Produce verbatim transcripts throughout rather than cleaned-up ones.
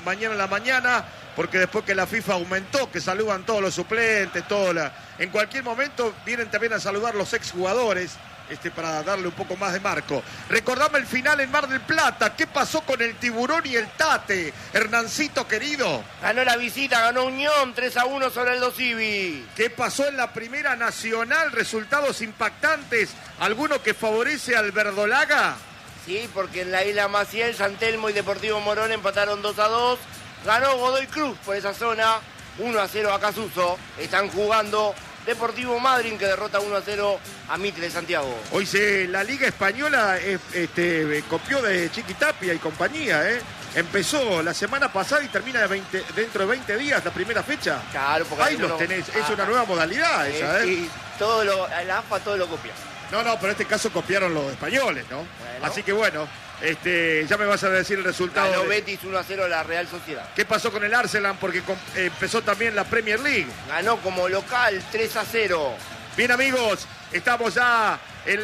mañana en la mañana, porque después que la FIFA aumentó, que saludan todos los suplentes, todo la... en cualquier momento vienen también a saludar los exjugadores, este, para darle un poco más de marco. Recordame el final en Mar del Plata. ¿Qué pasó con el Tiburón y el Tate? Hernancito querido. Ganó la visita, ganó Unión tres a uno sobre el Dosivi. ¿Qué pasó en la Primera Nacional? Resultados impactantes. ¿Alguno que favorece al Verdolaga? Sí, porque en la Isla Maciel, San Telmo y Deportivo Morón empataron dos a dos. Ganó Godoy Cruz por esa zona, uno a cero a Casuso. Están jugando Deportivo Madryn, que derrota uno a cero a Mitre de Santiago. Hoy se, la Liga Española eh, este, copió de Chiquitapia y compañía, ¿eh? Empezó la semana pasada y termina de veinte, dentro de veinte días la primera fecha. Claro, porque ahí los tenés, es ah, una nueva modalidad eh, esa, ¿eh? Y todo lo, la A F A todo lo copia. No, no, pero en este caso copiaron los españoles, ¿no? Bueno. Así que bueno, este, ya me vas a decir el resultado. Ganó de... Betis uno a cero a la Real Sociedad. ¿Qué pasó con el Arsenal? Porque empezó también la Premier League. Ganó como local tres a cero. Bien, amigos, estamos ya en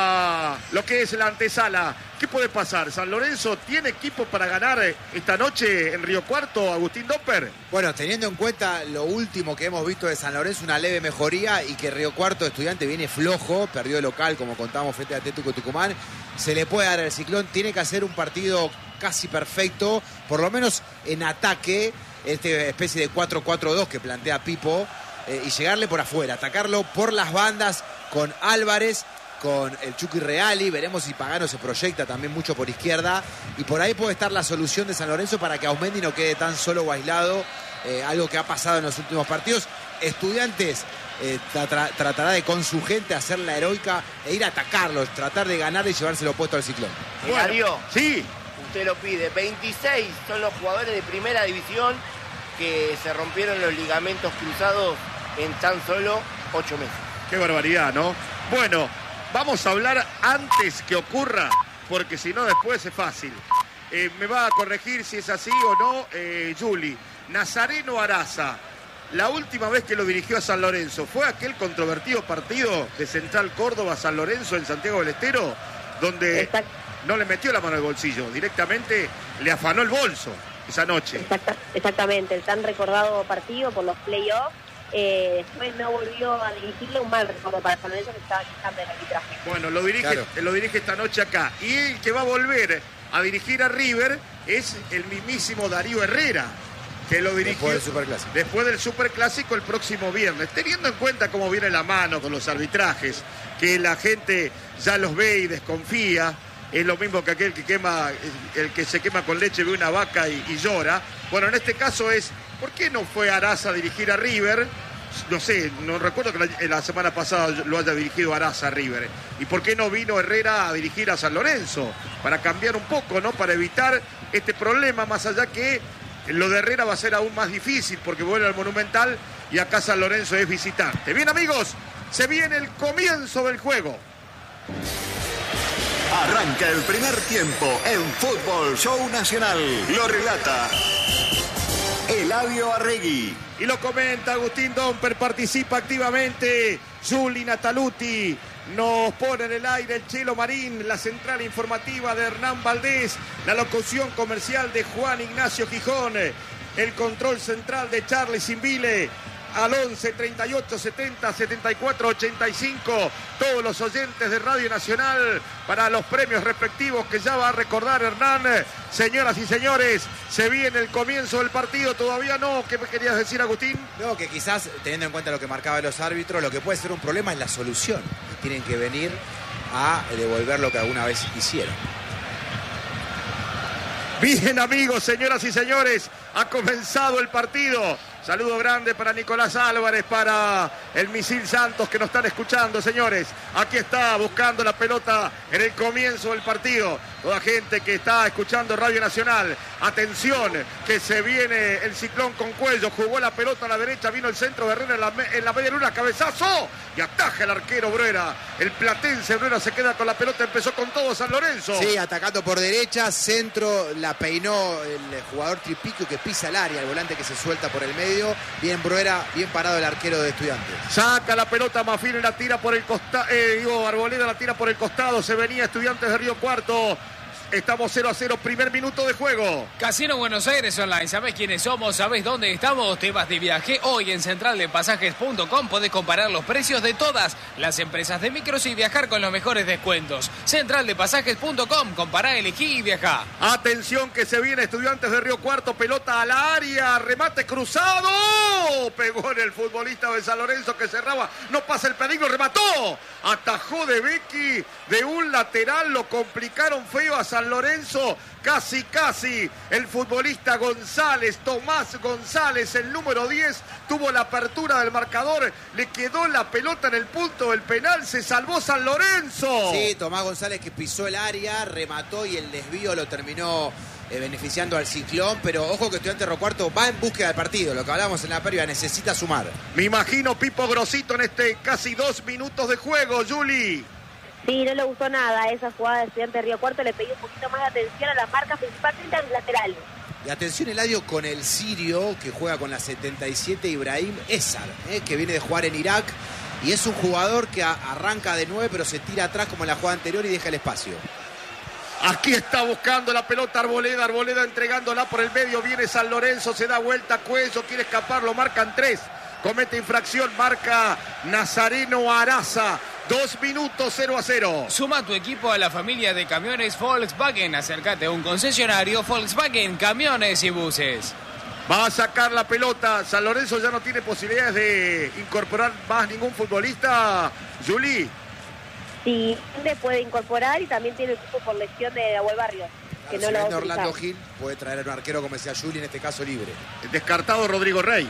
la lo que es la antesala. ¿Qué puede pasar? ¿San Lorenzo tiene equipo para ganar esta noche en Río Cuarto, Agustín Dopper? Bueno, teniendo en cuenta lo último que hemos visto de San Lorenzo, una leve mejoría, y que Río Cuarto Estudiante viene flojo, perdió el local, como contamos, frente a Atlético Tucumán, se le puede dar el Ciclón, tiene que hacer un partido casi perfecto, por lo menos en ataque, esta especie de cuatro cuatro dos que plantea Pipo, eh, y llegarle por afuera, atacarlo por las bandas con Álvarez, con el Chucky Reali. Veremos si Pagano se proyecta también mucho por izquierda, y por ahí puede estar la solución de San Lorenzo para que Aumendi no quede tan solo o aislado, eh, algo que ha pasado en los últimos partidos. Estudiantes eh, tra tratará de con su gente hacer la heroica e ir a atacarlos, tratar de ganar y llevárselo puesto al Ciclón. Bueno, sí, usted lo pide. veintiséis son los jugadores de primera división que se rompieron los ligamentos cruzados en tan solo ocho meses. Qué barbaridad, ¿no? Bueno, vamos a hablar antes que ocurra, porque si no después es fácil. Eh, me va a corregir si es así o no, eh, Juli. Nazareno Araza, la última vez que lo dirigió a San Lorenzo, ¿fue aquel controvertido partido de Central Córdoba San Lorenzo en Santiago del Estero? Donde Exacto. no le metió la mano al bolsillo, directamente le afanó el bolso esa noche. Exacta, exactamente, el tan recordado partido por los playoffs. Eh, después no volvió a dirigirle, un mal recuerdo para San Lorenzo, que estaba quitando el arbitraje. Bueno, lo dirige, claro. lo dirige esta noche acá. Y el que va a volver a dirigir a River es el mismísimo Darío Herrera, que lo dirigió después del Superclásico. Después del Superclásico el próximo viernes. Teniendo en cuenta cómo viene la mano con los arbitrajes, que la gente ya los ve y desconfía, es lo mismo que aquel que quema, el que se quema con leche, ve una vaca y, y llora. Bueno, en este caso es, ¿por qué no fue Araza a dirigir a River? No sé, no recuerdo que la, la semana pasada lo haya dirigido Araza a River. ¿Y por qué no vino Herrera a dirigir a San Lorenzo? Para cambiar un poco, ¿no? Para evitar este problema, más allá que lo de Herrera va a ser aún más difícil porque vuelve al Monumental y acá San Lorenzo es visitante. Bien, amigos, se viene el comienzo del juego. Arranca el primer tiempo en Fútbol Show Nacional. Lo relata Eladio Arregui. Y lo comenta Agustín Domper, participa activamente Juli Nataluti. Nos pone en el aire el Chelo Marín, la central informativa de Hernán Valdés, la locución comercial de Juan Ignacio Gijón, el control central de Charlie Simbile. Al once, treinta y ocho, setenta, setenta y cuatro, ochenta y cinco, todos los oyentes de Radio Nacional para los premios respectivos que ya va a recordar Hernán. Señoras y señores, se viene el comienzo del partido, todavía no. ¿Qué me querías decir, Agustín? No, que quizás, teniendo en cuenta lo que marcaban los árbitros, lo que puede ser un problema es la solución. Tienen que venir a devolver lo que alguna vez hicieron. Bien, amigos, señoras y señores, ha comenzado el partido. Saludo grande para Nicolás Álvarez, para el Misil Santos que nos están escuchando, señores. Aquí está buscando la pelota en el comienzo del partido. Toda gente que está escuchando Radio Nacional. Atención, que se viene el Ciclón con Cuello. Jugó la pelota a la derecha, vino el centro de Herrera en la, en la media luna, cabezazo. Y ataja el arquero Bruera. El platense Bruera se queda con la pelota, empezó con todo San Lorenzo. Sí, atacando por derecha, centro, la peinó el jugador Tripiquio que pisa el área, el volante que se suelta por el medio. Bien Bruera, bien parado el arquero de Estudiantes. Saca la pelota Mafini, la tira por el costado, eh, digo, Arboleda la tira por el costado, se venía Estudiantes de Río Cuarto. Estamos cero a cero, primer minuto de juego. Casino Buenos Aires Online. ¿Sabés quiénes somos? ¿Sabés dónde estamos? Te vas de viaje. Hoy en central de pasajes punto com podés comparar los precios de todas las empresas de micros y viajar con los mejores descuentos. central de pasajes punto com. Compará, elegí y viajá. Atención que se viene Estudiantes de Río Cuarto. Pelota al área. Remate cruzado. Pegó en el futbolista de San Lorenzo que cerraba. No pasa el peligro. Remató. Atajó de Becky de un lateral. Lo complicaron feo a San Lorenzo. Casi, casi. El futbolista González, Tomás González, el número diez, tuvo la apertura del marcador. Le quedó la pelota en el punto del penal. Se salvó San Lorenzo. Sí, Tomás González que pisó el área, remató y el desvío lo terminó eh, beneficiando al Ciclón. Pero ojo que Estudiantes de Río Cuarto va en búsqueda del partido. Lo que hablamos en la previa, necesita sumar. Me imagino Pipo Grosito en este casi dos minutos de juego, Juli. Sí, no le gustó nada esa jugada de Estudiantes de Río Cuarto, le pedí un poquito más de atención a las marcas, principalmente a los laterales. Y atención, Eladio, con el sirio que juega con la setenta y siete, Ibrahim Ezar, eh, que viene de jugar en Irak. Y es un jugador que a, arranca de nueve, pero se tira atrás como en la jugada anterior y deja el espacio. Aquí está buscando la pelota Arboleda, Arboleda entregándola por el medio, viene San Lorenzo, se da vuelta, Cuello, quiere escapar, lo marcan tres. Comete infracción, marca Nazareno Araza. Dos minutos, cero a cero. Suma tu equipo a la familia de camiones Volkswagen. Acércate a un concesionario Volkswagen, camiones y buses. Va a sacar la pelota. San Lorenzo ya no tiene posibilidades de incorporar más ningún futbolista. Juli. Sí, puede incorporar y también tiene el cupo por lesión de Nahuel Barrios. Que Claro, no si lo viene va a Orlando utilizar. Gil, puede traer a un arquero como decía Juli, en este caso libre. Descartado Rodrigo Rey.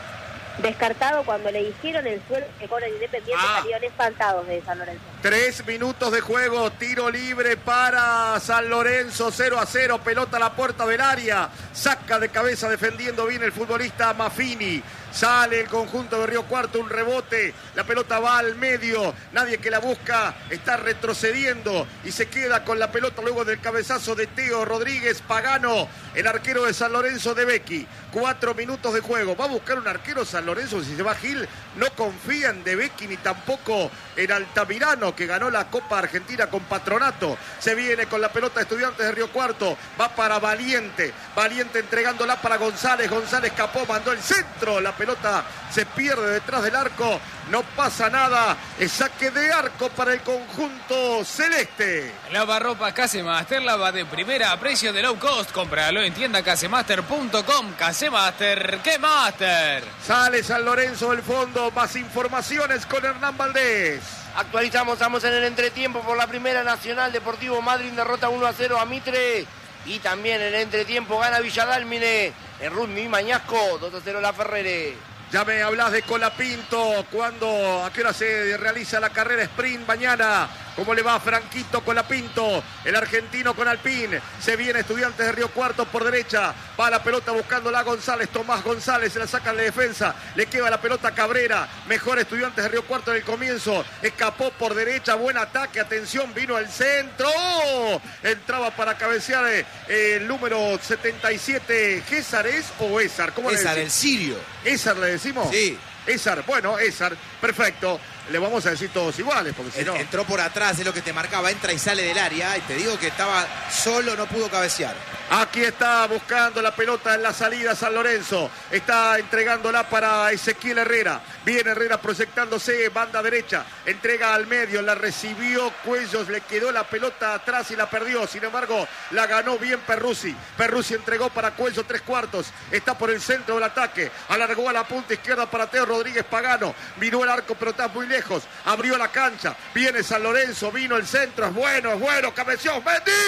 Descartado cuando le dijeron el suelo que cobra el Independiente, Ah. salieron espantados de San Lorenzo. Tres minutos de juego, tiro libre para San Lorenzo, cero a cero, pelota a la puerta del área, saca de cabeza defendiendo bien el futbolista Maffini, sale el conjunto de Río Cuarto, un rebote, la pelota va al medio, nadie que la busca, está retrocediendo y se queda con la pelota luego del cabezazo de Teo Rodríguez Pagano, el arquero de San Lorenzo de Becky. Cuatro minutos de juego, va a buscar un arquero San Lorenzo, si se va Gil, no confía en De Becky ni tampoco en Altamirano, que ganó la Copa Argentina con Patronato. Se viene con la pelota de Estudiantes de Río Cuarto, va para Valiente, Valiente entregándola para González, González escapó, mandó el centro, la pelota se pierde detrás del arco, no pasa nada, es saque de arco para el conjunto celeste. Lavarropas Casemaster, lava de primera a precio de low cost. Cómpralo en tienda casemaster punto com. Casemaster, ¿qué master? Sale San Lorenzo del fondo, más informaciones con Hernán Valdés. Actualizamos, estamos en el entretiempo por la Primera Nacional. Deportivo Madryn derrota uno a cero a Mitre. Y también en el entretiempo gana Villadálmine. En Rugby Mañasco, dos a cero La Ferrere. Ya me hablas de Colapinto, cuando, a qué hora se realiza la carrera sprint mañana. ¿Cómo le va Franquito Colapinto? El argentino con Alpine. Se viene Estudiantes de Río Cuarto por derecha. Va la pelota buscándola González. Tomás González se la saca en la defensa. Le queda la pelota a Cabrera. Mejor Estudiantes de Río Cuarto en el comienzo. Escapó por derecha. Buen ataque. Atención, vino el centro. ¡Oh! Entraba para cabecear eh, el número setenta y siete. ¿César es o Ésar? ¿Cómo le Esa decís? del sirio. ¿Ésar le decimos? Sí. Ésar, bueno, Ésar, perfecto. Le vamos a decir todos iguales, porque si no... Entró por atrás, es lo que te marcaba, entra y sale del área. Y te digo que estaba solo, no pudo cabecear. Aquí está buscando la pelota en la salida San Lorenzo. Está entregándola para Ezequiel Herrera. Viene Herrera proyectándose, banda derecha. Entrega al medio, la recibió Cuellos, le quedó la pelota atrás y la perdió. Sin embargo, la ganó bien Perruzzi. Perruzzi entregó para Cuello tres cuartos. Está por el centro del ataque. Alargó a la punta izquierda para Teo Rodríguez Pagano. Miró el arco, pero está muy lejos. Abrió la cancha. Viene San Lorenzo, vino el centro. Es bueno, es bueno. Cabeció.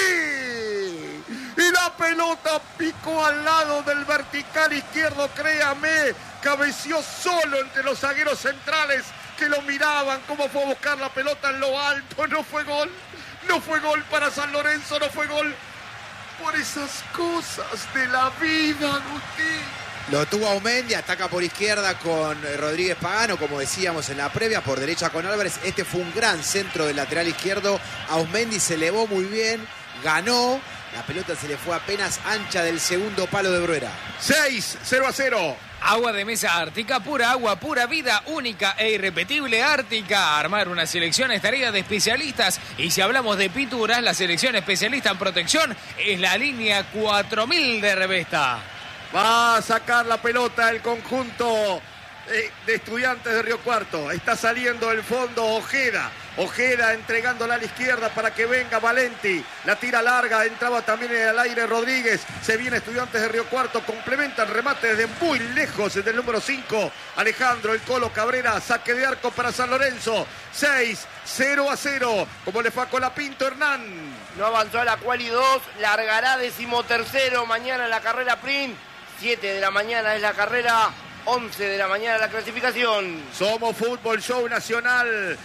¡Metí! Y la pelota picó al lado del vertical izquierdo, créame, cabeció solo entre los zagueros centrales que lo miraban, cómo fue a buscar la pelota en lo alto, no fue gol, no fue gol para San Lorenzo, no fue gol por esas cosas de la vida, Agustín. Lo tuvo Aumendi, ataca por izquierda con Rodríguez Pagano, como decíamos en la previa, por derecha con Álvarez. Este fue un gran centro del lateral izquierdo. Aumendi se elevó muy bien, ganó. La pelota se le fue apenas ancha del segundo palo de Bruera. seis, cero a cero. Agua de mesa Ártica, pura agua, pura vida, única e irrepetible Ártica. Armar una selección es tarea de especialistas. Y si hablamos de pinturas, la selección especialista en protección es la línea cuatro mil de Revesta. Va a sacar la pelota el conjunto de, de Estudiantes de Río Cuarto. Está saliendo el fondo Ojeda. Ojeda entregándola a la izquierda para que venga Valenti. La tira larga, entraba también en el aire Rodríguez. Se viene Estudiantes de Río Cuarto. Complementa el remate desde muy lejos del número cinco. Alejandro El Colo Cabrera. Saque de arco para San Lorenzo. seis, cero a cero. Como le fue a Colapinto Hernán. No avanzó a la quali dos. Largará decimotercero mañana en la carrera Print. siete de la mañana es la carrera. once de la mañana la clasificación. Somos Fútbol Show Nacional.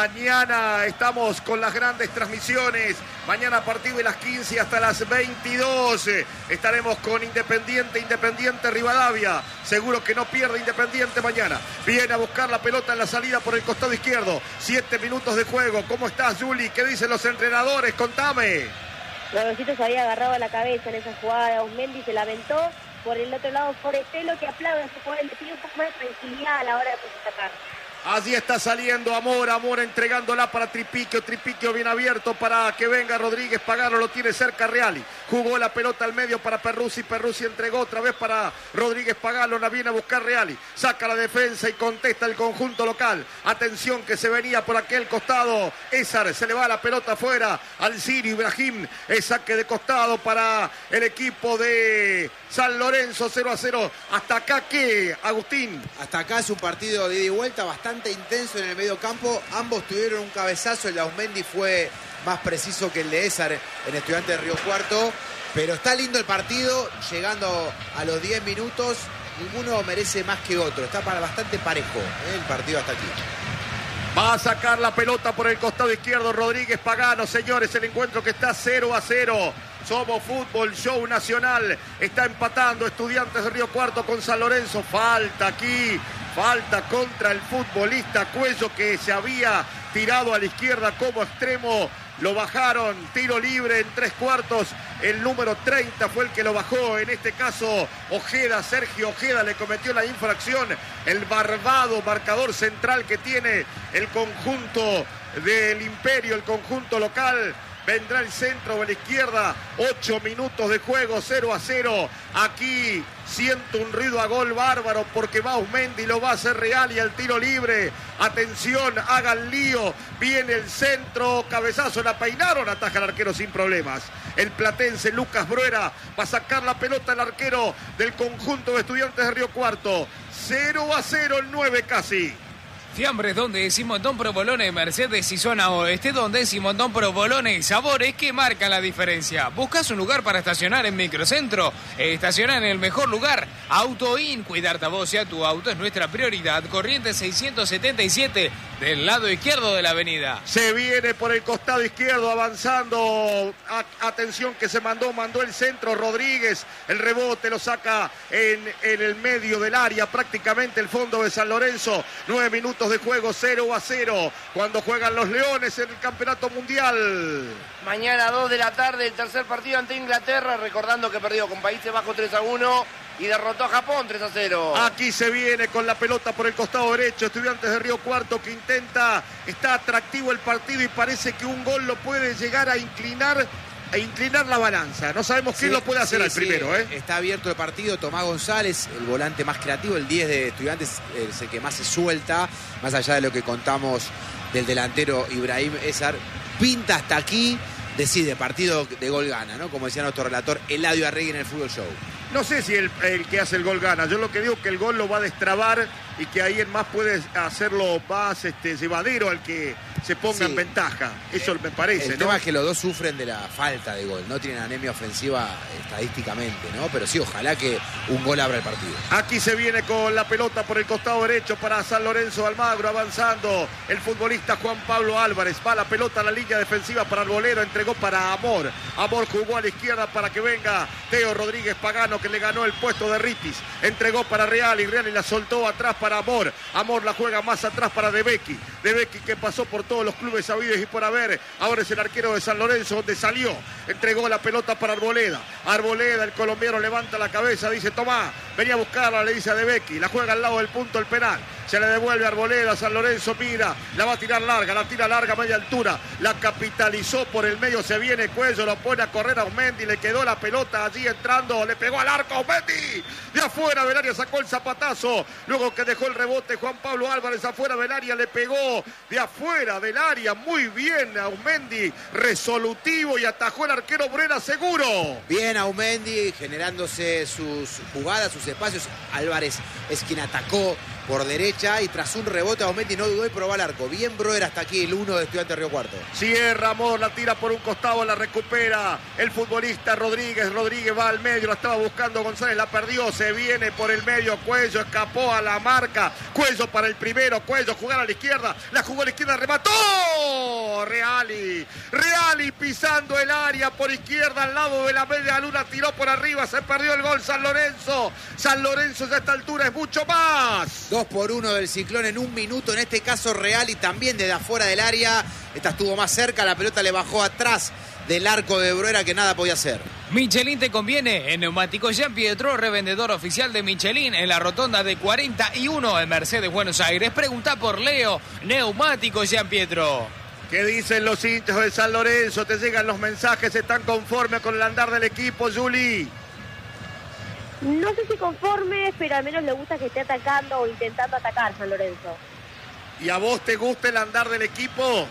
Mañana estamos con las grandes transmisiones. Mañana a partir de las quince hasta las veintidós estaremos con Independiente, Independiente Rivadavia. Seguro que no pierde Independiente mañana. Viene a buscar la pelota en la salida por el costado izquierdo. Siete minutos de juego. ¿Cómo estás, Juli? ¿Qué dicen los entrenadores? Contame. Rodolfito se había agarrado a la cabeza en esa jugada. Osmendi se lamentó. Por el otro lado, Forestelo, que aplaude a su jugador, le pide un poco más de tranquilidad a la hora de sacar. Allí está saliendo Amor, Amor entregándola para Tripiquio, Tripiquio bien abierto para que venga Rodríguez Pagano, lo tiene cerca Reali. Jugó la pelota al medio para Perruzzi, Perruzzi entregó otra vez para Rodríguez Pagano, la viene a buscar Reali. Saca la defensa y contesta el conjunto local. Atención que se venía por aquel costado. Ezar, se le va la pelota afuera al Sirio Ibrahim. Es saque de costado para el equipo de San Lorenzo, cero a cero. ¿Hasta acá qué, Agustín? Hasta acá es un partido de ida y vuelta bastante intenso en el medio campo. Ambos tuvieron un cabezazo. El de Ausmendi fue más preciso que el de Ezar en Estudiantes de Río Cuarto. Pero está lindo el partido. Llegando a los diez minutos, ninguno merece más que otro. Está para bastante parejo, ¿eh? El partido hasta aquí. Va a sacar la pelota por el costado izquierdo Rodríguez Pagano, señores, el encuentro que está cero a cero. Somos Fútbol Show Nacional. Está empatando Estudiantes de Río Cuarto con San Lorenzo. Falta aquí, falta contra el futbolista Cuello, que se había tirado a la izquierda como extremo. Lo bajaron, tiro libre en tres cuartos. El número treinta fue el que lo bajó. En este caso, Ojeda, Sergio Ojeda le cometió la infracción. El barbado marcador central que tiene el conjunto del Imperio, el conjunto local. Vendrá el centro o la izquierda. Ocho minutos de juego, cero a cero. Aquí siento un ruido a gol bárbaro porque va Ausmendi, lo va a hacer Real y al tiro libre. Atención, hagan lío. Viene el centro, cabezazo, la peinaron, ataja el arquero sin problemas. El platense Lucas Bruera va a sacar la pelota al arquero del conjunto de Estudiantes de Río Cuarto. cero a cero el nueve casi. Fiambres, donde Simondón Provolone, Mercedes y Zona Oeste, donde Simondón Provolone y Sabores que marcan la diferencia. ¿Buscas un lugar para estacionar en Microcentro? Estacionar en el mejor lugar. AutoIn, cuidarte a vos y a tu auto es nuestra prioridad. Corriente seiscientos setenta y siete, del lado izquierdo de la avenida. Se viene por el costado izquierdo avanzando. A- atención que se mandó, mandó el centro Rodríguez. El rebote lo saca en, en el medio del área, prácticamente el fondo de San Lorenzo. Nueve minutos de juego, cero a cero, cuando juegan los Leones en el Campeonato Mundial. Mañana dos de la tarde el tercer partido ante Inglaterra, recordando que perdió con Países Bajos tres a uno y derrotó a Japón tres a cero. Aquí se viene con la pelota por el costado derecho, Estudiantes de Río Cuarto que intenta, está atractivo el partido y parece que un gol lo puede llegar a inclinar e inclinar la balanza. No sabemos quién Sí, lo puede hacer sí, al sí. primero, ¿eh? Está abierto el partido. Tomás González, el volante más creativo, el diez de Estudiantes, es el que más se suelta, más allá de lo que contamos del delantero Ibrahim Ezar. Pinta hasta aquí, decide, partido de gol gana, ¿no? Como decía nuestro relator Eladio Arregui en el Fútbol Show. No sé si el, el que hace el gol gana. Yo lo que digo es que el gol lo va a destrabar y que ahí en más puede hacerlo más este, llevadero al que se ponga Sí. en ventaja. Eso me parece, El ¿no? tema es que los dos sufren de la falta de gol, no tienen anemia ofensiva estadísticamente, ¿no? Pero sí, ojalá que un gol abra el partido. Aquí se viene con la pelota por el costado derecho para San Lorenzo Almagro, avanzando el futbolista Juan Pablo Álvarez. Va la pelota a la línea defensiva para el bolero, entregó para Amor. Amor jugó a la izquierda para que venga Teo Rodríguez Pagano que le ganó el puesto de Ritis. Entregó para Reali, Reali la soltó atrás para Amor. Amor la juega más atrás para De Becchi. De Becchi que pasó por todos los clubes sabidos y por haber. Ahora es el arquero de San Lorenzo donde salió. Entregó la pelota para Arboleda. Arboleda, el colombiano, levanta la cabeza, dice Tomás, venía a buscarla, le dice a De Becchi. La juega al lado del punto el penal. Se le devuelve a Arboleda, San Lorenzo mira, la va a tirar larga, la tira larga a media altura, la capitalizó por el medio, se viene Cuello, lo pone a correr a Aumendi, le quedó la pelota allí entrando, le pegó al arco a Aumendi, de afuera del área sacó el zapatazo, luego que dejó el rebote Juan Pablo Álvarez afuera del área, le pegó de afuera del área, muy bien Aumendi, resolutivo y atajó el arquero Brera seguro. Bien Aumendi, generándose sus jugadas, sus espacios, Álvarez es quien atacó por derecha y tras un rebote Aumendi no dudó y probó al arco. Bien Broer hasta aquí, el uno de Estudiantes Río Cuarto. Cierra Amor, la tira por un costado, la recupera el futbolista Rodríguez. Rodríguez va al medio, la estaba buscando González, la perdió, se viene por el medio, Cuello escapó a la marca. Cuello para el primero, Cuello jugar a la izquierda, la jugó a la izquierda, remató. Reali, Reali pisando el área por izquierda al lado de la media luna, tiró por arriba, se perdió el gol San Lorenzo. San Lorenzo ya a esta altura es mucho más. Dos por uno del Ciclón en un minuto, en este caso Reali también desde afuera del área. Esta estuvo más cerca, la pelota le bajó atrás del arco de Bruera que nada podía hacer. Michelin te conviene. En Neumáticos Jean Pietro, revendedor oficial de Michelin en la rotonda de cuarenta y uno en Mercedes, Buenos Aires. Pregunta por Leo. Neumáticos Jean Pietro. ¿Qué dicen los hinchas de San Lorenzo? Te llegan los mensajes, ¿están conformes con el andar del equipo, Juli? No sé si conformes, pero al menos le gusta que esté atacando o intentando atacar San Lorenzo. ¿Y a vos te gusta el andar del equipo?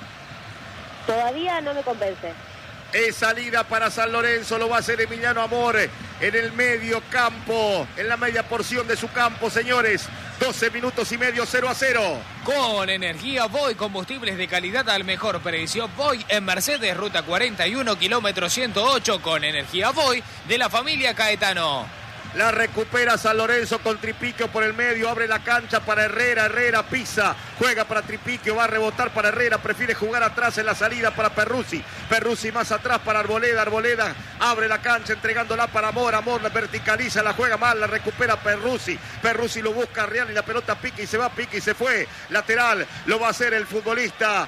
Todavía no me convence. Es salida para San Lorenzo, lo va a hacer Emiliano Amor en el medio campo, en la media porción de su campo, señores. doce minutos y medio, cero a cero. Con energía Voy, combustibles de calidad al mejor precio. Voy en Mercedes, ruta cuarenta y uno, kilómetro ciento ocho, con energía Voy de la familia Caetano. La recupera San Lorenzo con Tripiquio por el medio, abre la cancha para Herrera, Herrera pisa, juega para Tripiquio, va a rebotar para Herrera, prefiere jugar atrás en la salida para Perruzzi, Perruzzi más atrás para Arboleda, Arboleda abre la cancha entregándola para Amor, Amor la verticaliza, la juega mal, la recupera Perruzzi, Perruzzi lo busca Real y la pelota pica y se va, pica y se fue, lateral, lo va a hacer el futbolista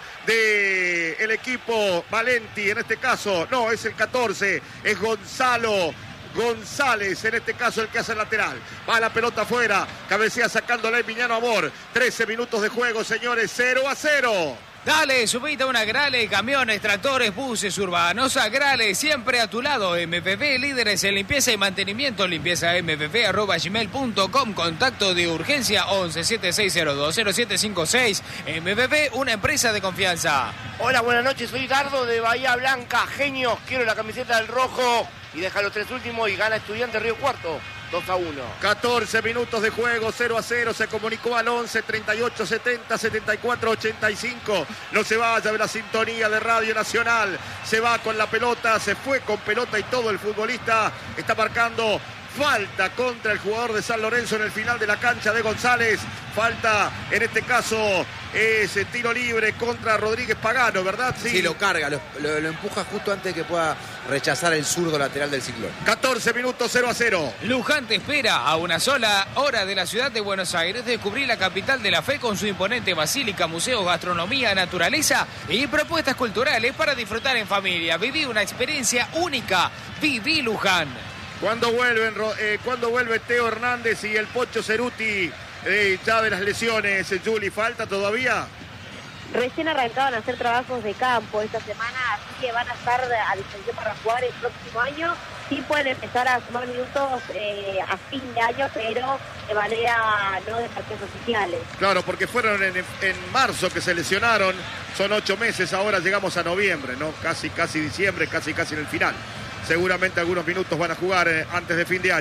del el equipo Valenti, en este caso, no, es el catorce, es Gonzalo González, en este caso el que hace el lateral. Va la pelota afuera, cabecea sacándola Emiliano Amor. trece minutos de juego, señores, cero a cero. Dale, subite a una Grale, camiones, tractores, buses urbanos. A Grale, siempre a tu lado. M V P, líderes en limpieza y mantenimiento. Limpieza m v p arroba gmail punto com. Contacto de urgencia once siete seis cero dos cero siete cinco seis. M V P, una empresa de confianza. Hola, buenas noches. Soy Dardo de Bahía Blanca. Genios, quiero la camiseta del rojo. Y deja los tres últimos y gana Estudiantes Río Cuarto. dos a uno. catorce minutos de juego, cero a cero. Se comunicó al once treinta y ocho setenta setenta y cuatro ochenta y cinco. No se vaya de la sintonía de Radio Nacional. Se va con la pelota, se fue con pelota y todo el futbolista está marcando falta contra el jugador de San Lorenzo en el final de la cancha de González. Falta, en este caso, ese tiro libre contra Rodríguez Pagano, ¿verdad? Sí, sí lo carga, lo, lo, lo empuja justo antes de que pueda rechazar el zurdo lateral del Ciclón. catorce minutos, cero a cero. Luján te espera a una sola hora de la ciudad de Buenos Aires. Descubrí la capital de la fe con su imponente basílica, museos, gastronomía, naturaleza y propuestas culturales para disfrutar en familia. Viví una experiencia única. Viví Luján. ¿Cuándo vuelven, eh, ¿cuándo vuelve Teo Hernández y el Pocho Ceruti eh, ya de las lesiones? Juli, ¿falta todavía? Recién arrancaban a hacer trabajos de campo esta semana, así que van a estar a disposición para jugar el próximo año. Sí pueden empezar a sumar minutos eh, a fin de año, pero de manera no de partidos oficiales. Claro, porque fueron en, en marzo que se lesionaron, son ocho meses, ahora llegamos a noviembre, ¿no? Casi, casi diciembre, casi, casi en el final. Seguramente algunos minutos van a jugar eh, antes de fin de año.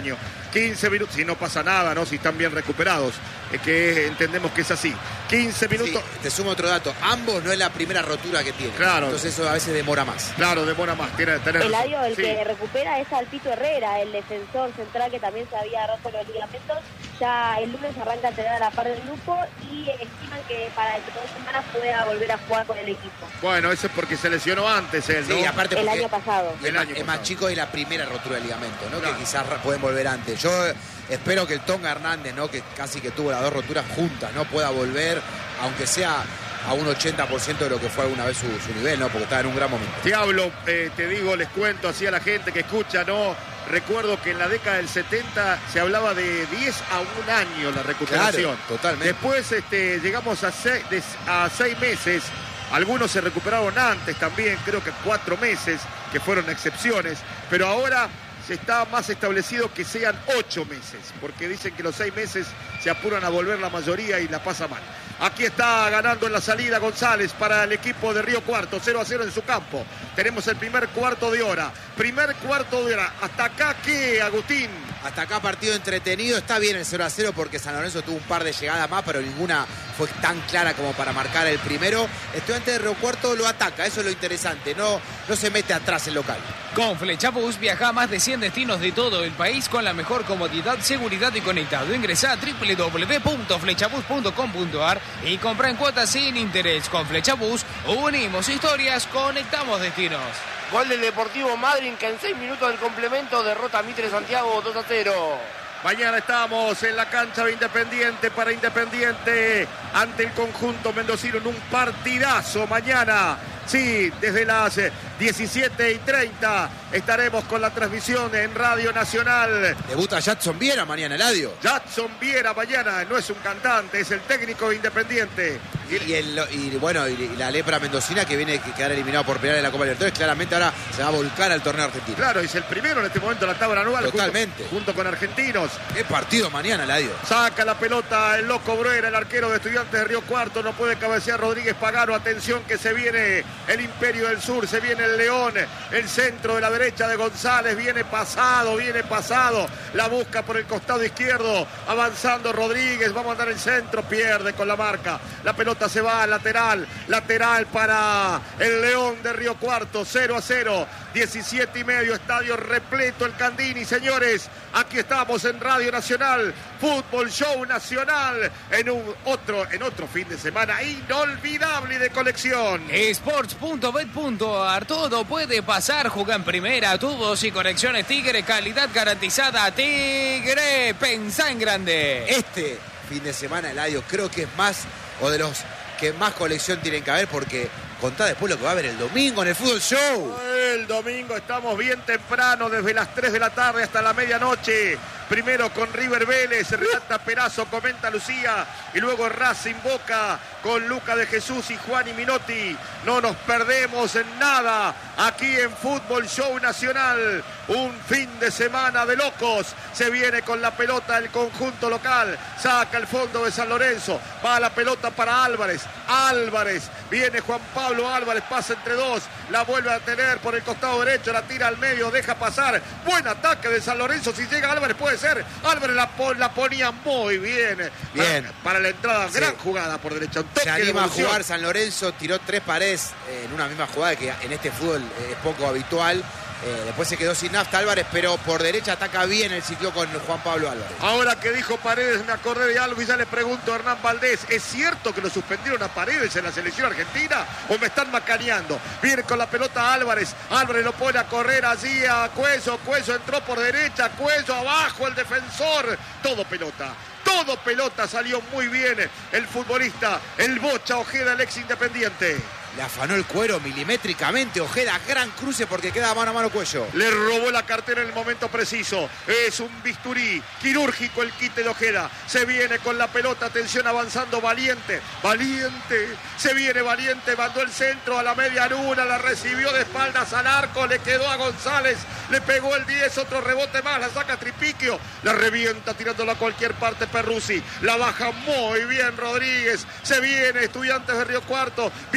quince minutos, si no pasa nada, ¿no? Si están bien recuperados, eh, que entendemos que es así. quince minutos. Sí, te sumo otro dato. Ambos no es la primera rotura que tienen. Claro. Entonces eso a veces demora más. Claro, demora más. Tiene, tenés razón. Eladio, el Sí. que recupera es Alpito Herrera, el defensor central que también se había roto los ligamentos. Ya el lunes arranca a entrenar a la par del grupo y estiman que para dentro de dos semanas pueda volver a jugar con el equipo. Bueno, eso es porque se lesionó antes él, ¿no? Sí, aparte El porque año pasado. es, El más, año es más pasado. chico y la primera rotura de ligamento, ¿no? Claro. Que quizás pueden volver antes. Yo espero que el Tonga Hernández, ¿no? Que casi que tuvo las dos roturas juntas, ¿no? Pueda volver, aunque sea a un ochenta por ciento de lo que fue alguna vez su, su nivel, ¿no? Porque estaba en un gran momento. Te hablo, eh, te digo, les cuento así a la gente que escucha, ¿no? Recuerdo que en la década del setenta se hablaba de diez a un año la recuperación. Claro, totalmente. Después este, llegamos a seis, de- a seis meses. Algunos se recuperaron antes también, creo que cuatro meses, que fueron excepciones. Pero ahora se está más establecido que sean ocho meses, porque dicen que los seis meses se apuran a volver la mayoría y la pasa mal. Aquí está ganando en la salida González para el equipo de Río Cuarto, cero a cero en su campo. Tenemos el primer cuarto de hora. Primer cuarto de hora. ¿Hasta acá qué, Agustín? Hasta acá partido entretenido, está bien el cero a cero porque San Lorenzo tuvo un par de llegadas más, pero ninguna fue tan clara como para marcar el primero. Estudiantes de Río Cuarto lo ataca, eso es lo interesante, no, no se mete atrás el local. Con Flechabús viaja a más de cien destinos de todo el país con la mejor comodidad, seguridad y conectado. Ingresa a doble u doble u doble u punto flechabús punto com punto a r y compra en cuotas sin interés. Con Flechabús unimos historias, conectamos destinos. Gol del Deportivo Madryn que en seis minutos del complemento derrota a Mitre Santiago dos a cero. Mañana estamos en la cancha de Independiente para Independiente ante el conjunto mendocino en un partidazo mañana. Sí, desde las diecisiete y treinta estaremos con la transmisión en Radio Nacional. Debuta Jadson Viera mañana, Eladio. Jadson Viera mañana, no es un cantante, es el técnico de Independiente. Y, el, y bueno, y, y la lepra mendocina que viene a quedar eliminado por penal en la Copa Libertadores, claramente ahora se va a volcar al torneo argentino. Claro, es el primero en este momento en la tabla anual. Totalmente. Junto, junto con argentinos. Qué partido mañana, Eladio. Saca la pelota el loco Bruera, el arquero de Estudiantes de Río Cuarto. No puede cabecear Rodríguez Pagano. Atención que se viene el Imperio del Sur, se viene el León. El centro de la derecha de González. Viene pasado, viene pasado. La busca por el costado izquierdo. Avanzando Rodríguez. Va a mandar el centro. Pierde con la marca. La pelota se va al lateral. Lateral para el León de Río Cuarto. cero a cero. diecisiete y medio. Estadio repleto el Candini. Señores, aquí estamos en Radio Nacional. Fútbol Show Nacional. En un otro, en otro fin de semana inolvidable y de colección. Sports punto bet punto a r. Todo puede pasar. Juega en primera. Tubos y conexiones Tigre. Calidad garantizada. Tigre. Pensá en grande. Este fin de semana, Eladio, creo que es más, o de los que más colección tienen que haber, porque contá después lo que va a haber el domingo en el Fútbol Show. El domingo estamos bien temprano, desde las tres de la tarde hasta la medianoche. Primero con River Vélez, relata Perazo, comenta Lucía, y luego Racing Boca con Luca de Jesús y Juan y Minotti. No nos perdemos en nada aquí en Fútbol Show Nacional. Un fin de semana de locos. Se viene con la pelota el conjunto local. Saca el fondo de San Lorenzo. Va la pelota para Álvarez. Álvarez. Viene Juan Pablo Álvarez. Pasa entre dos. La vuelve a tener por el costado derecho. La tira al medio. Deja pasar. Buen ataque de San Lorenzo. Si llega Álvarez puede ser. Álvarez la, pon, la ponía muy bien. Bien. Para, para la entrada. Sí. Gran jugada por derecha. Un toque Se anima de a evolución. jugar San Lorenzo, tiró tres paredes eh, en una misma jugada que en este fútbol eh, es poco habitual. Eh, después se quedó sin nafta Álvarez, pero por derecha ataca bien el ciclo con Juan Pablo Álvarez. Ahora que dijo Paredes, me acordé de algo y ya le pregunto a Hernán Valdés, ¿es cierto que lo suspendieron a Paredes en la selección argentina o me están macaneando? Viene con la pelota Álvarez, Álvarez lo pone a correr allí a Cuello, Cuello entró por derecha, Cuello abajo el defensor, todo pelota. Todo pelota, salió muy bien el futbolista, el Bocha Ojeda, el ex Independiente. Le afanó el cuero milimétricamente, Ojeda, gran cruce porque queda mano a mano Cuello. Le robó la cartera en el momento preciso. Es un bisturí quirúrgico el quite de Ojeda. Se viene con la pelota, atención, avanzando Valiente. Valiente, se viene Valiente, mandó el centro a la media luna, la recibió de espaldas al arco, le quedó a González, le pegó el diez, otro rebote más, la saca Tripiquio, la revienta tirándola a cualquier parte Perruzzi. La baja muy bien Rodríguez. Se viene Estudiantes de Río Cuarto, viene el sur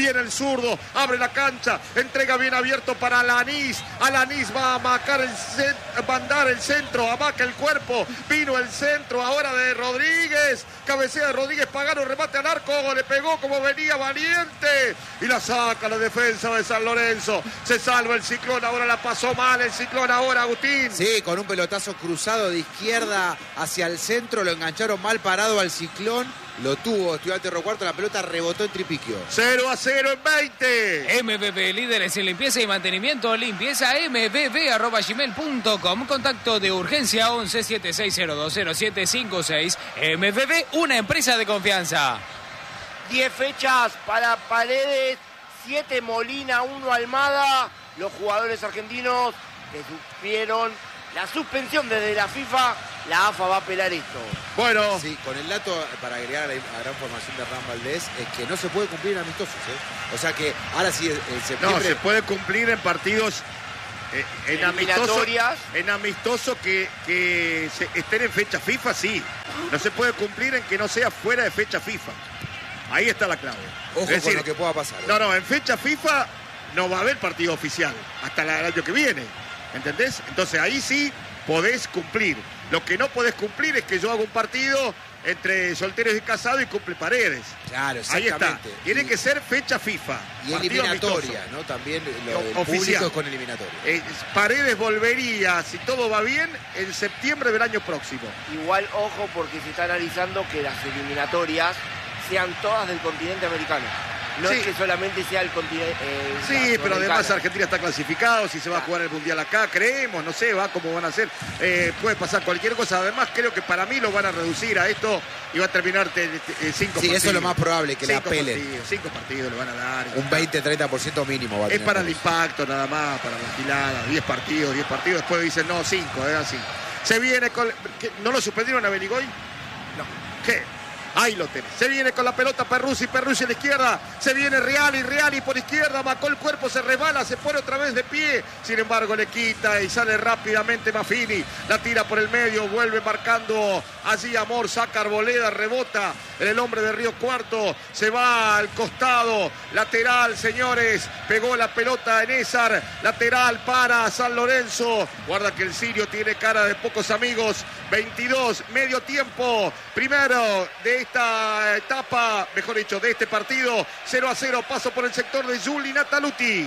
zurdo, abre la cancha, entrega bien abierto para Alanís. Alanís va a marcar el cent- mandar el centro, amaca el cuerpo, vino el centro ahora de Rodríguez, cabecea de Rodríguez, Pagano, remate al arco, le pegó como venía valiente y la saca la defensa de San Lorenzo. Se salva el Ciclón, ahora la pasó mal el Ciclón ahora, Agustín. Sí, con un pelotazo cruzado de izquierda hacia el centro, lo engancharon mal parado al Ciclón, lo tuvo Estudiantes de Río Cuarto, la pelota rebotó en Tripiquio. cero a cero en veinte. M V B, líderes en limpieza y mantenimiento, limpieza m v b arroba gmail punto com, contacto de urgencia once setenta y seis cero dos cero siete cinco seis. M V B, una empresa de confianza. diez fechas para Paredes, siete Molina, uno Almada. Los jugadores argentinos que sufrieron la suspensión desde la FIFA, la A F A va a apelar esto. Bueno, Sí, con el dato, para agregar a la, a la gran formación de Ram Valdés, es que no se puede cumplir en amistosos, ¿eh? O sea que ahora sí, en no, septiembre... se puede cumplir en partidos eh, en amistoso, Eliminatorias. en amistoso que, que se, estén en fecha FIFA, sí. No se puede cumplir en que no sea fuera de fecha FIFA. Ahí está la clave. Ojo Es decir, con lo que pueda pasar, ¿eh? No, no, en fecha FIFA no va a haber partido oficial hasta la- el año que viene. ¿Entendés? Entonces ahí sí podés cumplir. Lo que no podés cumplir es que yo haga un partido entre solteros y casados y cumple Paredes. Claro, Ahí está. exactamente. Tiene Y- que ser fecha FIFA. Y partido eliminatoria, amistoso. ¿no? También lo O- del oficial. público es con eliminatoria. Eh, Paredes volvería, si todo va bien, en septiembre del año próximo. Igual, ojo, porque se está analizando que las eliminatorias sean todas del continente americano. No Sí. es que solamente sea el continente. Eh, Sí, la pero además sudamericana. Argentina está clasificado, si se va a jugar el Mundial acá, creemos, no sé, va cómo van a hacer. Eh, puede pasar cualquier cosa. Además, creo que para mí lo van a reducir a esto y va a terminar te- te- eh, cinco Sí, partidos. eso es lo más probable, que le Cinco apelen. partidos, cinco partidos le van a dar. Un veinte treinta por ciento mínimo va a Es tener para el Cruz. impacto nada más, para la gilada, diez partidos, diez partidos, después dicen no, cinco, es así. Se viene con... ¿qué? ¿No lo suspendieron a Benigoy? No. ¿Qué? Ahí lo tenés. Se viene con la pelota Perruzzi, Perruzzi a la izquierda. Se viene Reali, Reali por izquierda. Macó el cuerpo, se resbala, se pone otra vez de pie. Sin embargo, le quita y sale rápidamente Maffini. La tira por el medio, vuelve marcando allí Amor, saca Arboleda, rebota en el hombre de Río Cuarto. Se va al costado, lateral, señores. Pegó la pelota en Ezar. Lateral para San Lorenzo. Guarda que el sirio tiene cara de pocos amigos. veintidós, medio tiempo. Primero de esta etapa, mejor dicho, de este partido. cero a cero, paso por el sector de Juli Nataluti.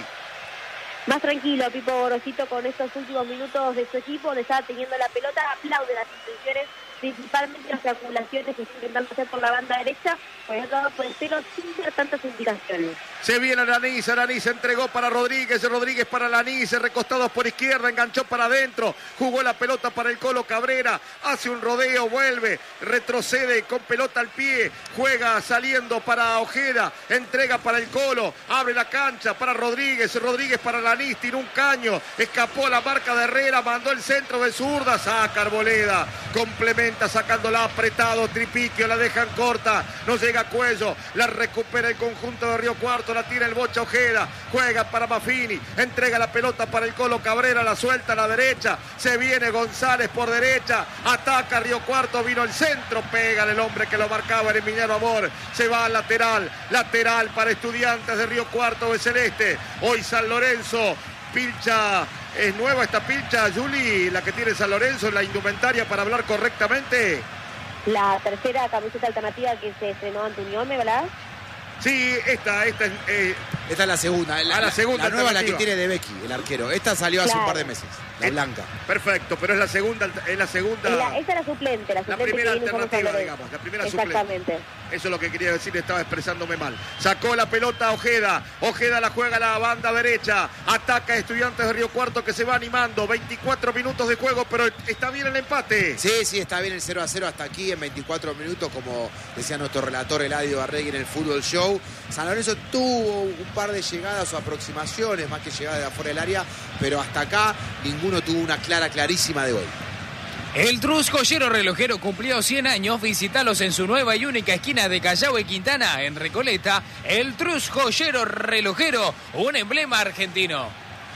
Más tranquilo, Pipo Gorosito, con estos últimos minutos de su equipo, donde estaba teniendo la pelota, aplaude las intenciones, principalmente las triangulaciones que está intentando hacer por la banda derecha, por el otro lado por el cero, sin dar tantas indicaciones. Se viene Alanís, Alanís entregó para Rodríguez, Rodríguez para Alanís, recostados por izquierda, enganchó para adentro, jugó la pelota para el Colo Cabrera, hace un rodeo, vuelve, retrocede con pelota al pie, juega saliendo para Ojeda, entrega para el Colo, abre la cancha para Rodríguez, Rodríguez para Alanís, tiró un caño, escapó la marca de Herrera, mandó el centro de zurda, saca Arboleda, complementa sacándola apretado, Tripiquio, la dejan corta, no llega a Cuello, la recupera el conjunto de Río Cuarto, la tira el Bocha Ojeda, juega para Maffini, entrega la pelota para el Colo Cabrera, la suelta a la derecha, se viene González por derecha, ataca Río Cuarto, vino el centro, pega el hombre que lo marcaba, el Emiliano Amor, se va al lateral, lateral para Estudiantes de Río Cuarto de Celeste, hoy San Lorenzo, pilcha, es nueva esta pilcha, Juli, la que tiene San Lorenzo, la indumentaria para hablar correctamente. La tercera camiseta alternativa que se estrenó ante Unión, ¿me verdad? Sí, esta, esta es... eh, Esta es la segunda. La, Ah, la segunda la nueva es la que alternativa. tiene De Becky, el arquero. Esta salió hace Claro. un par de meses, la Eh, blanca. Perfecto, pero es la segunda, es la segunda... Es la, esa es la suplente, la La suplente primera que viene con alternativa, San Lorenzo. digamos, la primera suplente. Exactamente. Eso es lo que quería decir, estaba expresándome mal. Sacó la pelota Ojeda, Ojeda la juega a la banda derecha, ataca a Estudiantes de Río Cuarto que se va animando, veinticuatro minutos de juego, pero está bien el empate. Sí, sí, está bien el cero a cero hasta aquí en veinticuatro minutos, como decía nuestro relator Eladio Barregui en el Fútbol Show. San Lorenzo tuvo un par de llegadas o aproximaciones, más que llegadas de afuera del área, pero hasta acá ninguno tuvo una clara, clarísima de gol. El Trus Joyero Relojero cumplió cien años. Visítalos en su nueva y única esquina de Callao y Quintana, en Recoleta. El Trus Joyero Relojero, un emblema argentino.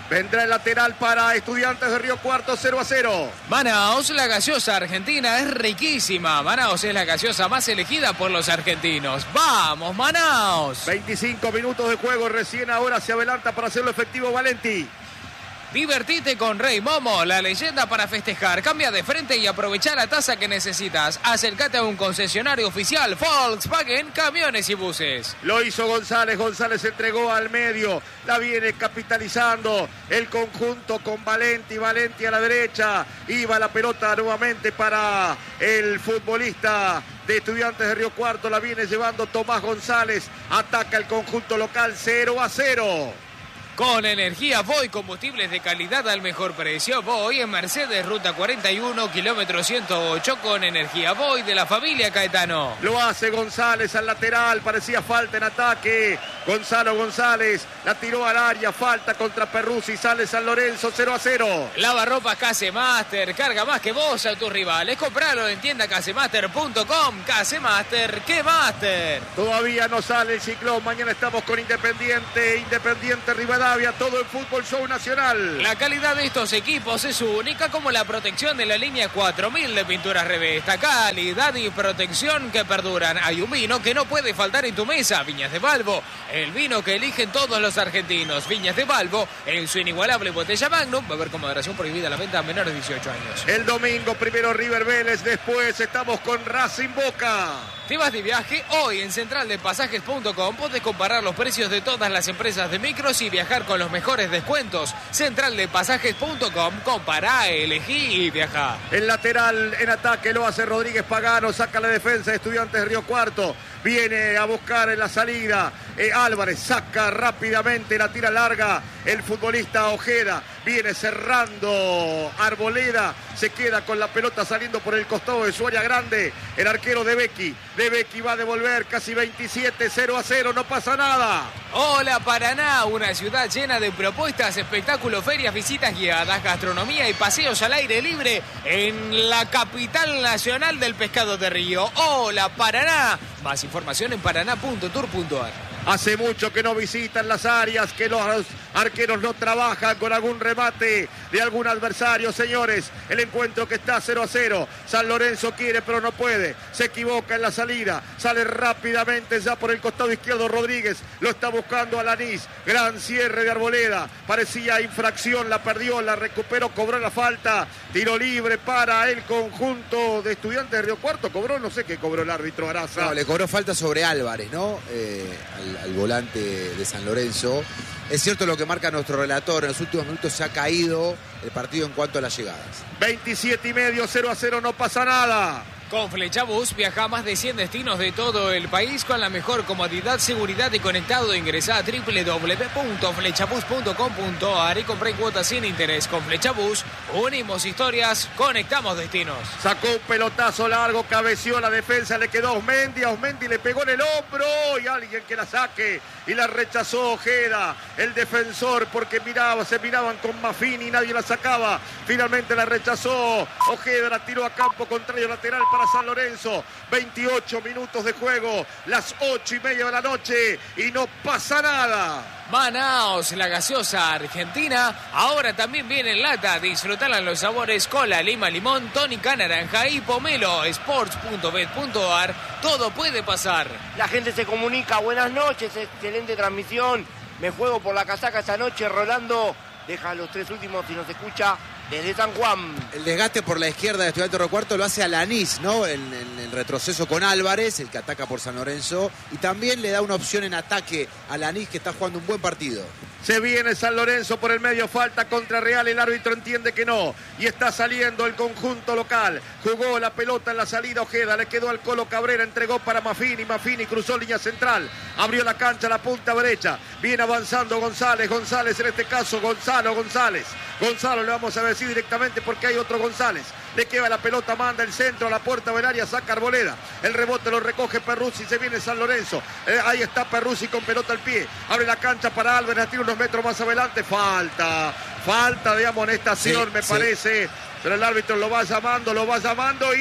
Vendrá el lateral para Estudiantes de Río Cuarto, cero a cero. Manaos, la gaseosa argentina es riquísima. Manaos es la gaseosa más elegida por los argentinos. ¡Vamos, Manaos! veinticinco minutos de juego, recién ahora se adelanta para hacerlo efectivo Valenti. Divertite con Rey Momo, la leyenda para festejar. Cambia de frente y aprovecha la tasa que necesitas. Acércate a un concesionario oficial Volkswagen, camiones y buses. Lo hizo González, González entregó al medio, la viene capitalizando el conjunto con Valenti, Valenti a la derecha, iba la pelota nuevamente para el futbolista de Estudiantes de Río Cuarto, la viene llevando Tomás González, ataca el conjunto local, cero a cero. Con energía Voy, combustibles de calidad al mejor precio. Voy en Mercedes, ruta cuarenta y uno, kilómetro ciento ocho, con energía Voy de la familia Caetano. Lo hace González al lateral, parecía falta en ataque. Gonzalo González la tiró al área, falta contra Perruzzi, sale San Lorenzo, cero a cero. Lavarropas Casemaster, carga más que vos a tus rivales. Compralo en tienda casemaster punto com. Casemaster, ¿qué Master? Todavía no sale el ciclón, mañana estamos con Independiente, Independiente Rivadavia. Todo el Fútbol Show Nacional. La calidad de estos equipos es única, como la protección de la línea cuatro mil de pinturas Revesta. Calidad y protección que perduran. Hay un vino que no puede faltar en tu mesa. Viñas de Balbo, el vino que eligen todos los argentinos. Viñas de Balbo, en su inigualable botella Magnum. Va a haber con moderación prohibida la venta a menores de dieciocho años. El domingo primero River Vélez, después estamos con Racing Boca. ¿Te vas de viaje? Hoy en central de pasajes punto com podés comparar los precios de todas las empresas de micros y viajar con los mejores descuentos. central de pasajes punto com, compará, elegí y viajá. El lateral en ataque lo hace Rodríguez Pagano, saca la defensa de Estudiantes de Río Cuarto. Viene a buscar en la salida. Eh, Álvarez saca rápidamente, la tira larga. El futbolista Ojeda viene cerrando. Arboleda se queda con la pelota saliendo por el costado de su área grande. El arquero de Becky. De Becky va a devolver casi veintisiete, cero a cero, no pasa nada. Hola Paraná, una ciudad llena de propuestas, espectáculos, ferias, visitas guiadas, gastronomía y paseos al aire libre en la capital nacional del pescado de río. Hola Paraná. Más información en paraná punto tour punto ar. Hace mucho que no visitan las áreas, que los arqueros no trabajan con algún remate de algún adversario, señores. El encuentro que está cero a cero. San Lorenzo quiere, pero no puede. Se equivoca en la salida. Sale rápidamente ya por el costado izquierdo Rodríguez. Lo está buscando Alanís. Gran cierre de Arboleda. Parecía infracción, la perdió, la recuperó, cobró la falta. Tiro libre para el conjunto de Estudiantes de Río Cuarto. Cobró, no sé qué cobró el árbitro Araza. No, le cobró falta sobre Álvarez, ¿no? Eh, al, al volante de San Lorenzo. Es cierto lo que marca nuestro relator, en los últimos minutos se ha caído el partido en cuanto a las llegadas. veintisiete y medio, cero a cero, no pasa nada. Con Flechabús viaja a más de cien destinos de todo el país con la mejor comodidad, seguridad y conectado. Ingresá a doble u doble u doble u punto flechabús punto com punto ar y compré cuotas sin interés. Con Flechabús unimos historias, conectamos destinos. Sacó un pelotazo largo, cabeció la defensa, le quedó a Osmendi, a Osmendi le pegó en el hombro y alguien que la saque y la rechazó Ojeda, el defensor, porque miraba, se miraban con Maffini y nadie la sacaba. Finalmente la rechazó Ojeda, la tiró a campo contrario lateral para San Lorenzo. veintiocho minutos de juego, las ocho y media de la noche y no pasa nada. Manaos, la gaseosa argentina, ahora también viene en lata. Disfrutala en los sabores cola, lima, limón, tónica, naranja y pomelo. sports punto bet punto ar, todo puede pasar. La gente se comunica, buenas noches, excelente transmisión. Me juego por la casaca esta noche, Rolando. Deja los tres últimos y nos escucha desde San Juan. El desgaste por la izquierda de Estudiantes de Río Cuarto lo hace Alanís, ¿no? En, en el retroceso con Álvarez, el que ataca por San Lorenzo. Y también le da una opción en ataque a Alanís, que está jugando un buen partido. Se viene San Lorenzo por el medio, falta contra Real, el árbitro entiende que no. Y está saliendo el conjunto local. Jugó la pelota en la salida Ojeda, le quedó al Colo Cabrera, entregó para Maffini, Maffini cruzó línea central, abrió la cancha, la punta derecha. Viene avanzando González, González en este caso, Gonzalo González. Gonzalo le vamos a decir directamente porque hay otro González. Le queda la pelota, manda el centro a la puerta del área, saca Arboleda. El rebote lo recoge Perruzzi, se viene San Lorenzo. Eh, ahí está Perruzzi con pelota al pie. Abre la cancha para Álvarez, tira unos metros más adelante. Falta, falta de amonestación, sí, me sí. parece. Pero el árbitro lo va llamando, lo va llamando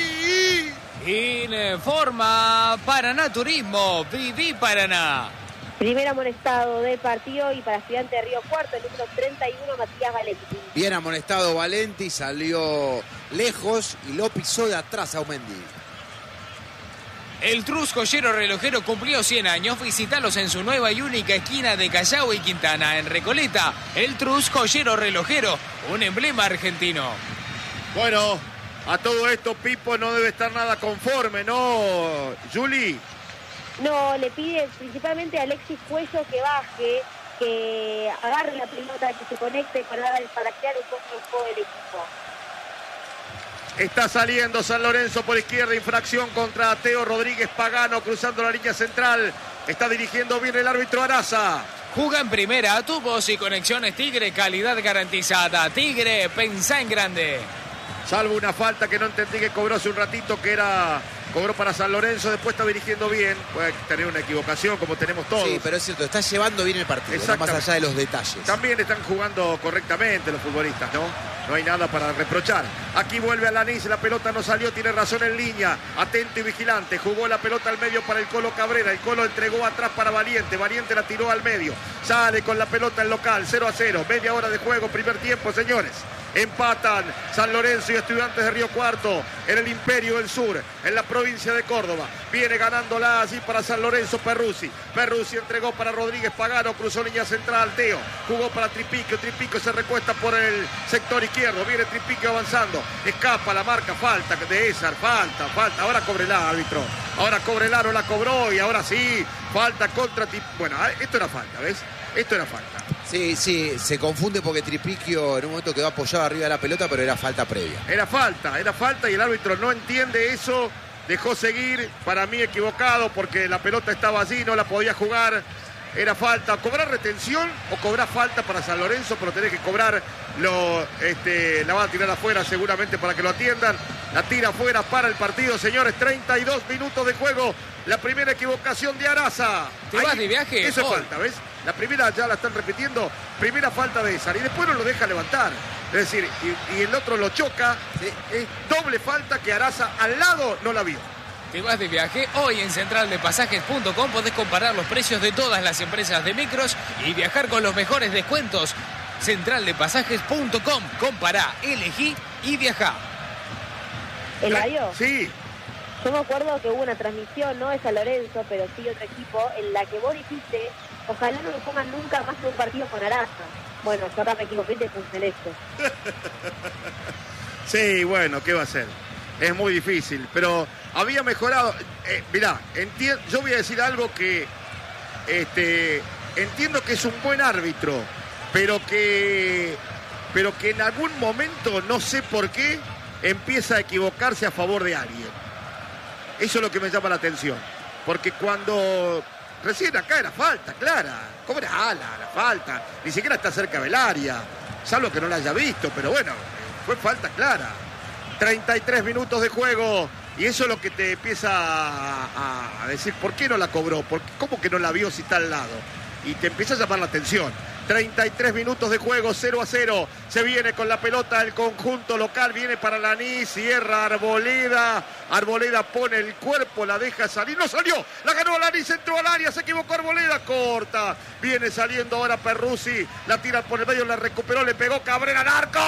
y... Informa Paraná Turismo, Viví Paraná. Primer amonestado del partido y para Estudiante de Río Cuarto, el número treinta y uno, Matías Valenti. Bien amonestado Valenti, salió lejos y lo pisó de atrás a Aumendi. El Trus Joyero Relojero cumplió cien años. Visítalos en su nueva y única esquina de Callao y Quintana, en Recoleta. El Trus Joyero Relojero, un emblema argentino. Bueno, a todo esto Pipo no debe estar nada conforme, ¿no, Juli? No, le pide principalmente a Alexis Cuello que baje, que agarre la pelota, que se conecte con Adal para crear un poco el juego del equipo. Está saliendo San Lorenzo por izquierda, infracción contra Teo Rodríguez Pagano, cruzando la línea central. Está dirigiendo bien el árbitro Araza. Juga en primera, tubos y conexiones Tigre, calidad garantizada. Tigre, pensá en grande. Salvo una falta que no entendí que cobró hace un ratito, que era... Cobró para San Lorenzo, después está dirigiendo bien. Puede tener una equivocación como tenemos todos. Sí, pero es cierto, está llevando bien el partido, no más allá de los detalles. También están jugando correctamente los futbolistas, ¿no? No hay nada para reprochar. Aquí vuelve Alanís, la pelota no salió, tiene razón en línea. Atento y vigilante, jugó la pelota al medio para el Colo Cabrera. El Colo entregó atrás para Valiente, Valiente la tiró al medio. Sale con la pelota el local, cero a cero. Media hora de juego, primer tiempo, señores. Empatan San Lorenzo y Estudiantes de Río Cuarto en el Imperio del Sur, en la provincia de Córdoba. Viene ganándola así para San Lorenzo Perruzzi. Perruzzi entregó para Rodríguez Pagano, cruzó línea central, Teo. Jugó para Tripico, Tripico se recuesta por el sector izquierdo. Viene Tripico avanzando, escapa la marca, falta de Esar, falta, falta. Ahora Cobrelar, árbitro. Ahora Cobrelar no la cobró y ahora sí, falta contra Tripico. Bueno, esto era falta, ¿ves? Esto era falta. Sí, sí, se confunde porque Tripiquio en un momento quedó apoyado arriba de la pelota, pero era falta previa. Era falta, era falta y el árbitro no entiende eso, dejó seguir, para mí equivocado porque la pelota estaba allí, no la podía jugar, era falta. ¿Cobrar retención o cobrar falta para San Lorenzo? Pero tenés que cobrar, lo, este, la va a tirar afuera seguramente para que lo atiendan. La tira afuera para el partido, señores, treinta y dos minutos de juego. La primera equivocación de Araza. ¿Te vas de viaje? Eso es Oh. falta, ¿ves? La primera ya la están repitiendo. Primera falta de Esar. Y después no lo deja levantar. Es decir, y, y el otro lo choca. Sí. Es doble falta que Araza al lado no la vio. ¿Te vas de viaje? Hoy en central de pasajes punto com podés comparar los precios de todas las empresas de micros y viajar con los mejores descuentos. central de pasajes punto com. Compará, elegí y viajá. ¿Eladio? Sí. Yo me acuerdo que hubo una transmisión, no de San Lorenzo, pero sí otro equipo, en la que vos dijiste, ojalá no me pongan nunca más en un partido con Araza. Bueno, yo acá me equivoqué y te puse en esto. Sí, bueno, ¿qué va a hacer? Es muy difícil, pero había mejorado. Eh, mirá, enti- yo voy a decir algo que este, entiendo que es un buen árbitro, pero que, pero que en algún momento, no sé por qué, empieza a equivocarse a favor de alguien. Eso es lo que me llama la atención. Porque cuando recién acá era falta, clara. ¿Cómo era ala la falta? Ni siquiera está cerca del área. Salvo que no la haya visto, pero bueno, fue falta clara. treinta y tres minutos de juego. Y eso es lo que te empieza a, a decir, ¿por qué no la cobró? ¿Por qué, ¿Cómo que no la vio si está al lado? Y te empieza a llamar la atención. treinta y tres minutos de juego, cero a cero. Se viene con la pelota el conjunto local, viene para Lanís, cierra Arboleda. Arboleda pone el cuerpo, la deja salir. ¡No salió! La ganó Lanís, entró al área, se equivocó Arboleda, corta. Viene saliendo ahora Perruzzi, la tira por el medio, la recuperó, le pegó Cabrera al arco.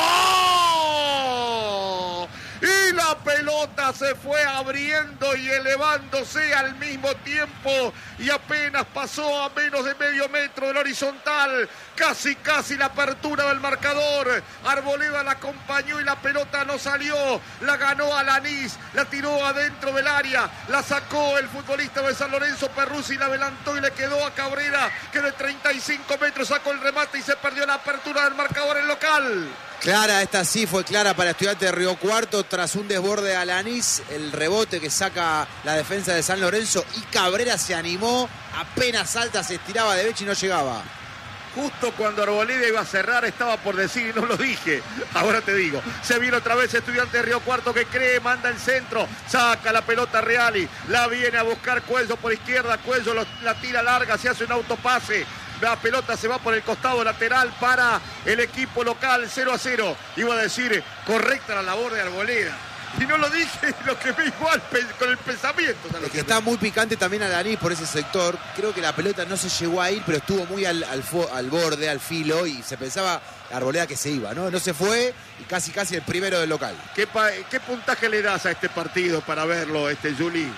Y la pelota se fue abriendo y elevándose al mismo tiempo y apenas pasó a menos de medio metro del horizontal. Casi, casi la apertura del marcador. Arboleda la acompañó y la pelota no salió. La ganó Alanís, la tiró adentro del área. La sacó el futbolista de San Lorenzo Perruzzi, la adelantó y le quedó a Cabrera, que de treinta y cinco metros sacó el remate y se perdió la apertura del marcador en local. Clara, esta sí fue clara para Estudiantes de Río Cuarto tras un desborde de Alanís, el rebote que saca la defensa de San Lorenzo y Cabrera se animó, apenas salta, se estiraba de Bechi y no llegaba. Justo cuando Arboleda iba a cerrar estaba por decir y no lo dije, ahora te digo, se viene otra vez Estudiantes de Río Cuarto que cree, manda el centro, saca la pelota Reali, la viene a buscar Cuello por izquierda, Cuello lo, la tira larga, se hace un autopase. La pelota se va por el costado lateral para el equipo local, cero a cero. Iba a decir, correcta la labor de Arboleda. Y no lo dije, lo que me igual con el pensamiento. Es que está muy picante también Alanis por ese sector. Creo que la pelota no se llegó a ir, pero estuvo muy al, al, al borde, al filo, y se pensaba Arboleda que se iba, ¿no? No se fue y casi casi el primero del local. ¿Qué, pa, qué puntaje le das a este partido para verlo, este Juli?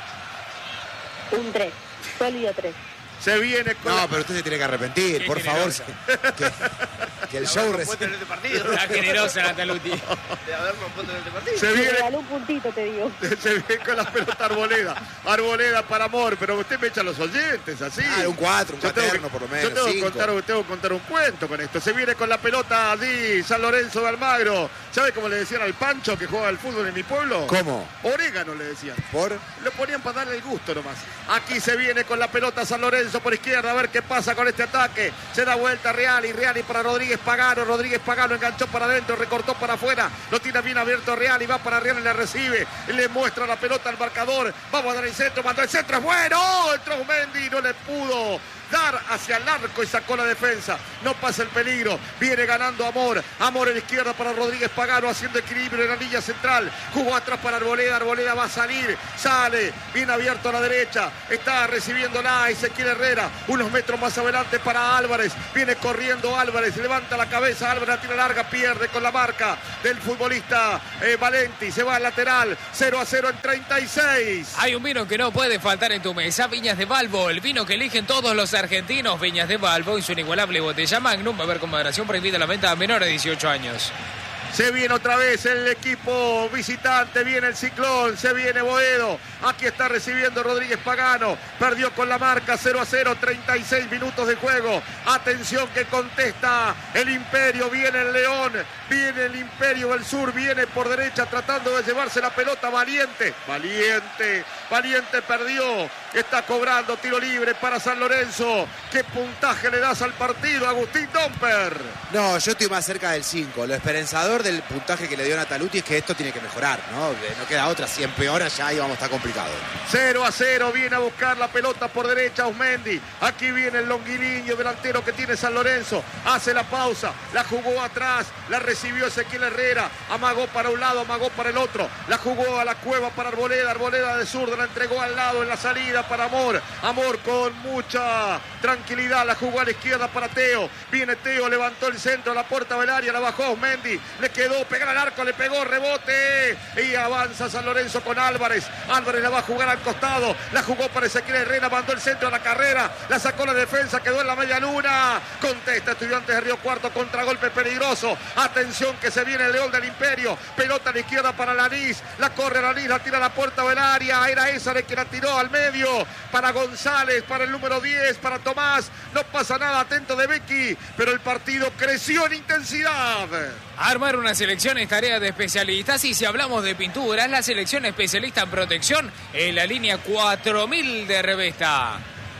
Un tres, sólido tres. Se viene con No, la... pero usted se tiene que arrepentir, por favor. Que, que el show... Res... en este partido. Está generosa Nataluti. De habernos puesto en este partido. Se Me viene... regaló un puntito, te digo. Se viene con la pelota Arboleda. Arboleda para Amor, pero usted me echa a los oyentes, así. Ah, un cuatro, un Yo tengo cuaterno que- por lo menos, Yo tengo que, cinco. contar, tengo que contar un cuento con esto. Se viene con la pelota allí, San Lorenzo de Almagro. ¿Sabe cómo le decían al Pancho que juega al fútbol en mi pueblo? ¿Cómo? Orégano le decían. ¿Por? Lo ponían para darle el gusto nomás. Aquí se viene con la pelota San Lorenzo por izquierda, a ver qué pasa con este ataque. Se da vuelta Reali, Reali para Rodríguez Pagano. Rodríguez Pagano enganchó para adentro, recortó para afuera. Lo tiene bien abierto Reali, va para Reali, le recibe. Le muestra la pelota al marcador. Vamos a dar el centro, mandó el centro, es bueno. Entró Mendy, no le pudo dar hacia el arco y sacó la defensa. No pasa el peligro. Viene ganando Amor. Amor en la izquierda para Rodríguez Pagano, haciendo equilibrio en la línea central. Jugó atrás para Arboleda. Arboleda va a salir. Sale. Bien abierto a la derecha. Está recibiéndola Ezequiel Herrera. Unos metros más adelante para Álvarez. Viene corriendo Álvarez. Levanta la cabeza. Álvarez la tira larga. Pierde con la marca del futbolista eh, Valenti. Se va al lateral. cero a cero en treinta y seis. Hay un vino que no puede faltar en tu mesa, Viñas de Balbo, el vino que eligen todos los argentinos. Viñas de Balbo y su inigualable botella Magnum. Va a haber con moderación, prohibida la venta a menores de dieciocho años. Se viene otra vez el equipo visitante, viene el Ciclón, se viene Boedo. Aquí está recibiendo Rodríguez Pagano. Perdió con la marca cero a cero, treinta y seis minutos de juego. Atención que contesta el Imperio, viene el León, viene el Imperio del Sur, viene por derecha tratando de llevarse la pelota. Valiente, Valiente, Valiente perdió. Está cobrando tiro libre para San Lorenzo. ¿Qué puntaje le das al partido, Agustín Domper? No, yo estoy más cerca del cinco. Lo esperanzador del puntaje que le dio Nataluti es que esto tiene que mejorar, ¿no? No queda otra. Si empeora ya ahí vamos a estar complicado. cero a cero, viene a buscar la pelota por derecha Osmendi. Aquí viene el longuiliño delantero que tiene San Lorenzo. Hace la pausa, la jugó atrás, la recibió Ezequiel Herrera. Amagó para un lado, amagó para el otro. La jugó a la cueva para Arboleda. Arboleda de zurdo, la entregó al lado en la salida para Amor. Amor con mucha tranquilidad, la jugó a la izquierda para Teo. Viene Teo, levantó el centro a la puerta del área, la bajó Osmendi. Le quedó, pegar al arco, le pegó, rebote. Y avanza San Lorenzo con Álvarez. Álvarez la va a jugar al costado. La jugó para Ezequiel Herrera, mandó el centro a la carrera. La sacó la defensa, quedó en la media luna. Contesta Estudiantes de Río Cuarto, contragolpe peligroso. Atención que se viene el León del Imperio. Pelota a la izquierda para Lanís. La corre Lanís, la tira a la puerta del área. Era esa de que la tiró al medio. Para González, para el número diez, para Tomás. No pasa nada, atento de Becky. Pero el partido creció en intensidad. Armar una selección es tarea de especialistas y si hablamos de pinturas, la selección especialista en protección en la línea cuatro mil de Revesta.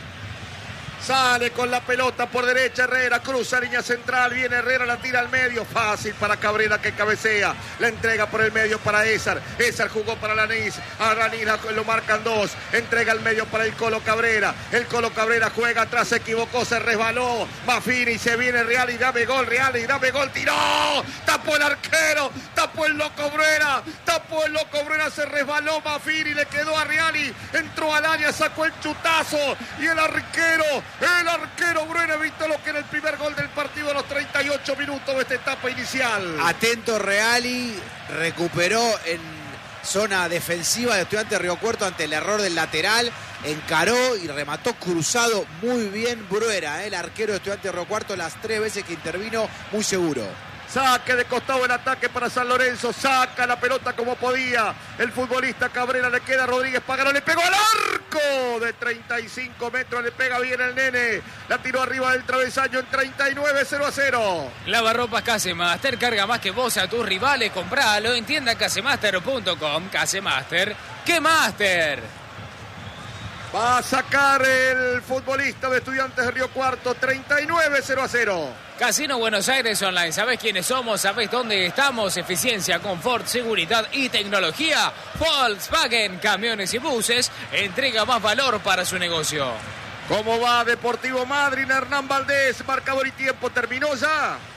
Sale con la pelota por derecha Herrera, cruza línea central, viene Herrera, la tira al medio, fácil para Cabrera que cabecea, la entrega por el medio para Ézar, Ézar jugó para Lanís, a Lanís lo marcan dos, entrega al medio para el Colo Cabrera, el Colo Cabrera juega atrás, se equivocó, se resbaló, Mafini, se viene Real y dame gol, Real y dame gol, tiró, tapó el arquero, tapó el loco Brera, tapó el loco Brera, se resbaló Mafini, le quedó a Reali, entró al área, sacó el chutazo y el arquero, el arquero Brera evitó lo que era el primer gol del partido a los treinta y ocho minutos de esta etapa inicial. Atento Reali, recuperó en zona defensiva de Estudiantes de Río Cuarto ante el error del lateral, encaró y remató cruzado muy bien Bruera, el arquero de Estudiantes de Río Cuarto, las tres veces que intervino muy seguro. Saque de costado el ataque para San Lorenzo. Saca la pelota como podía. El futbolista Cabrera, le queda a Rodríguez Pagano. Le pegó al arco de treinta y cinco metros. Le pega bien el nene. La tiró arriba del travesaño en treinta y nueve, cero a cero. Lavarropas Casemaster. Carga más que vos a tus rivales. Compralo en tienda casemaster punto com. Casemaster. ¡Qué Master! Va a sacar el futbolista de Estudiantes de Río Cuarto. treinta y nueve, cero a cero. Casino Buenos Aires Online. ¿Sabés quiénes somos? ¿Sabés dónde estamos? Eficiencia, confort, seguridad y tecnología. Volkswagen, camiones y buses. Entrega más valor para su negocio. ¿Cómo va Deportivo Madryn? Hernán Valdés, marcador y tiempo. ¿Terminó ya?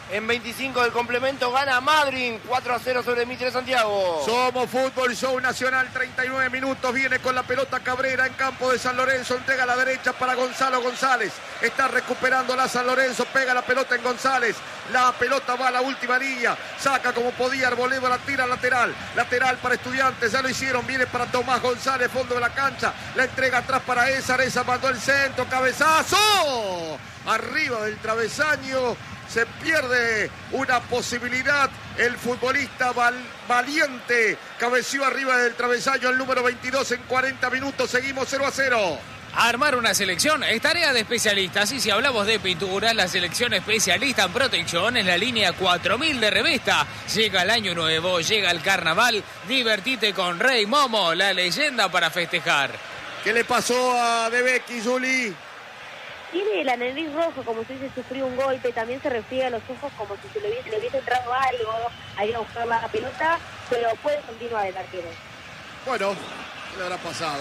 En veinticinco del complemento gana Madryn, cuatro a cero sobre Mitre Santiago. Somos Fútbol Show Nacional, treinta y nueve minutos, viene con la pelota Cabrera en campo de San Lorenzo, entrega a la derecha para Gonzalo González, está recuperando la San Lorenzo, pega la pelota en González, la pelota va a la última línea, saca como podía Arboleda, la tira lateral, lateral para Estudiantes, ya lo hicieron, viene para Tomás González, fondo de la cancha, la entrega atrás para Esa, Esa mandó el centro, cabezazo, arriba del travesaño. Se pierde una posibilidad. El futbolista val, valiente cabeció arriba del travesaño el número veintidós en cuarenta minutos. Seguimos cero a cero. Armar una selección es tarea de especialistas. Y si hablamos de pintura, la selección especialista en protección es la línea cuatro mil de Revesta. Llega el año nuevo, llega el carnaval. Divertite con Rey Momo, la leyenda para festejar. ¿Qué le pasó a De Becchi, Juli? Tiene la nariz roja como si hubiese sufrido un golpe, también se refriega los ojos como si se le hubiese, le hubiese entrado algo, a ir a buscar la pelota, pero puede continuar el arquero. Bueno, ¿qué le habrá pasado?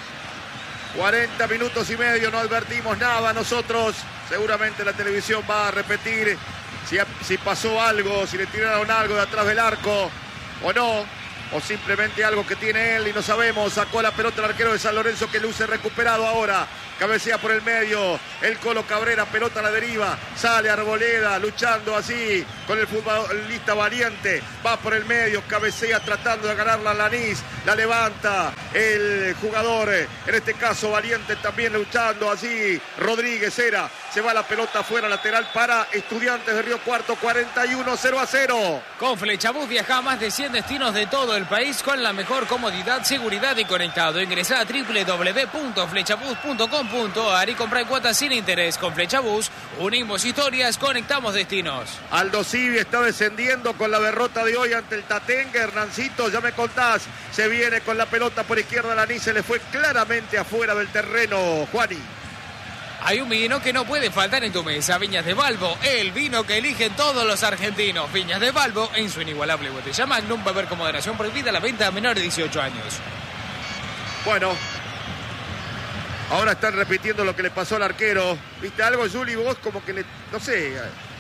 cuarenta minutos y medio, no advertimos nada nosotros. Seguramente la televisión va a repetir si, si pasó algo, si le tiraron algo de atrás del arco o no. O simplemente algo que tiene él y no sabemos. Sacó la pelota el arquero de San Lorenzo que luce recuperado ahora. Cabecea por el medio. El Colo Cabrera, pelota a la deriva. Sale Arboleda luchando así con el futbolista valiente. Va por el medio, cabecea tratando de ganar la Lanís. La levanta el jugador, en este caso valiente también luchando así. Rodríguez era. Se va la pelota afuera lateral para Estudiantes de Río Cuarto. cuarenta y uno, cero a cero. Con Flechabús viaja a más de cien destinos de todo el país con la mejor comodidad, seguridad y conectado. Ingresá a doble u doble u doble u punto flechabús punto com punto a r y compra en cuotas sin interés. Con Flechabús unimos historias, conectamos destinos. Aldo Civi está descendiendo con la derrota de hoy ante el Tatengue. Hernancito, ya me contás, se viene con la pelota por izquierda. Lanís se le fue claramente afuera del terreno. Juani. Hay un vino que no puede faltar en tu mesa, Viñas de Balbo, el vino que eligen todos los argentinos. Viñas de Balbo, en su inigualable botella Magnum, beber con moderación, prohibida la venta a menores de dieciocho años. Bueno, ahora están repitiendo lo que le pasó al arquero. ¿Viste algo, Juli? Vos como que le, no sé...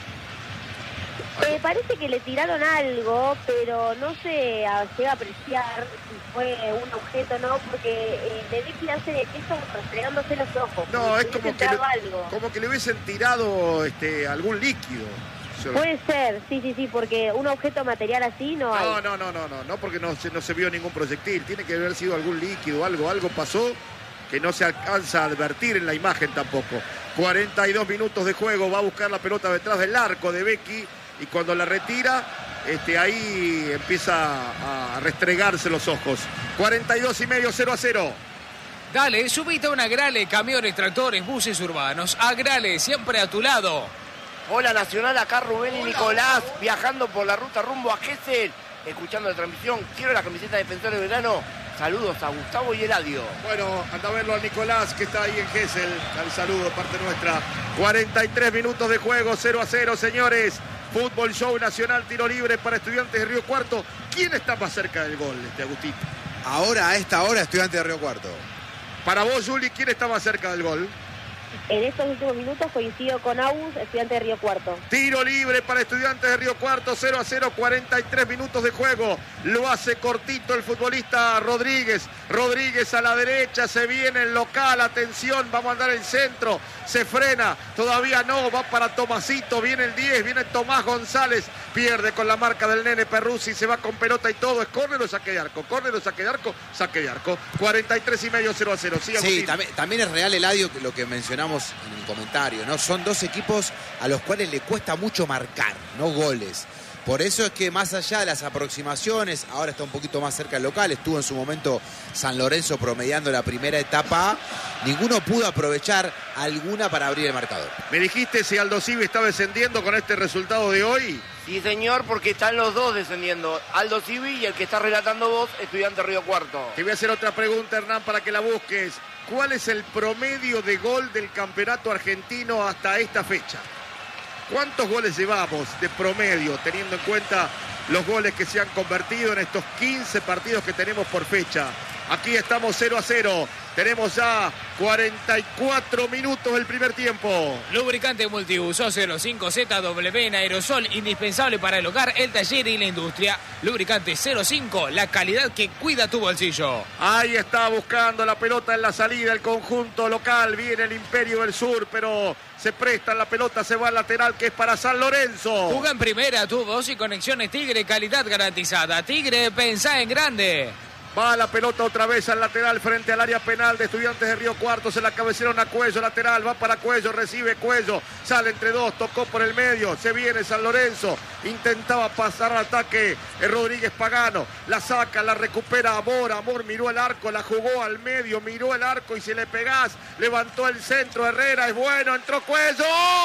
Eh, parece que le tiraron algo, pero no se llega a apreciar si fue un objeto o no, porque eh, De Becchi hace eso restregándose los ojos. No, es como que, le, algo. como que le hubiesen tirado este, algún líquido. Puede ser, sí, sí, sí, porque un objeto material así no hay. No, no, no, no, no, no, porque no se, no se vio ningún proyectil. Tiene que haber sido algún líquido, algo, algo pasó que no se alcanza a advertir en la imagen tampoco. cuarenta y dos minutos de juego, va a buscar la pelota detrás del arco de Becchi. Y cuando la retira, este, ahí empieza a restregarse los ojos. cuarenta y dos y medio, cero a cero. Dale, subite a una Grale, camiones, tractores, buses urbanos. A Grale, siempre a tu lado. Hola Nacional, acá Rubén y Nicolás, viajando por la ruta rumbo a Gesell, escuchando la transmisión. Quiero la camiseta de Defensores de Verano. Saludos a Gustavo y Eladio. Bueno, anda a verlo a Nicolás, que está ahí en Gesell. Al saludo, parte nuestra. cuarenta y tres minutos de juego, cero a cero, señores. Fútbol Show Nacional, tiro libre para Estudiantes de Río Cuarto. ¿Quién está más cerca del gol, este Agustito? Ahora, a esta hora, Estudiantes de Río Cuarto. Para vos, Juli, ¿quién está más cerca del gol? En estos últimos minutos coincido con Agus, Estudiante de Río Cuarto. Tiro libre para Estudiantes de Río Cuarto, cero a cero, cuarenta y tres minutos de juego. Lo hace cortito el futbolista Rodríguez. Rodríguez a la derecha, se viene el local, atención, va a mandar el centro, se frena, todavía no, va para Tomasito, viene el diez, viene Tomás González, pierde con la marca del nene Perruzzi, se va con pelota y todo, es córner o saque de arco, córner o saque de arco, saque de arco. cuarenta y tres y medio, cero a cero. Sí, sí, también, también es real, Eladio, lo que mencionamos en el comentario, ¿no? Son dos equipos a los cuales le cuesta mucho marcar, no goles. Por eso es que más allá de las aproximaciones, ahora está un poquito más cerca del local, estuvo en su momento San Lorenzo promediando la primera etapa, ninguno pudo aprovechar alguna para abrir el marcador. ¿Me dijiste si Aldo Civi está descendiendo con este resultado de hoy? Sí, señor, porque están los dos descendiendo. Aldo Civi y el que está relatando vos, Estudiante Río Cuarto. Te voy a hacer otra pregunta, Hernán, para que la busques. ¿Cuál es el promedio de gol del campeonato argentino hasta esta fecha? ¿Cuántos goles llevamos de promedio, teniendo en cuenta los goles que se han convertido en estos quince partidos que tenemos por fecha? Aquí estamos cero a cero. Tenemos ya cuarenta y cuatro minutos del primer tiempo. Lubricante multiuso cero cinco Z W en aerosol, indispensable para el hogar, el taller y la industria. Lubricante cero cinco, la calidad que cuida tu bolsillo. Ahí está buscando la pelota en la salida el conjunto local. Viene el Imperio del Sur, pero se presta la pelota, se va al lateral que es para San Lorenzo. Juega en primera, tu voz y conexiones Tigre, calidad garantizada. Tigre, pensá en grande. Va la pelota otra vez al lateral frente al área penal de Estudiantes de Río Cuarto. Se la cabecearon a Cuello, lateral, va para Cuello, recibe Cuello, sale entre dos, tocó por el medio, se viene San Lorenzo, intentaba pasar al ataque el Rodríguez Pagano, la saca, la recupera Amor, Amor miró el arco, la jugó al medio, miró el arco y si le pegás, levantó el centro, Herrera es bueno, entró Cuello.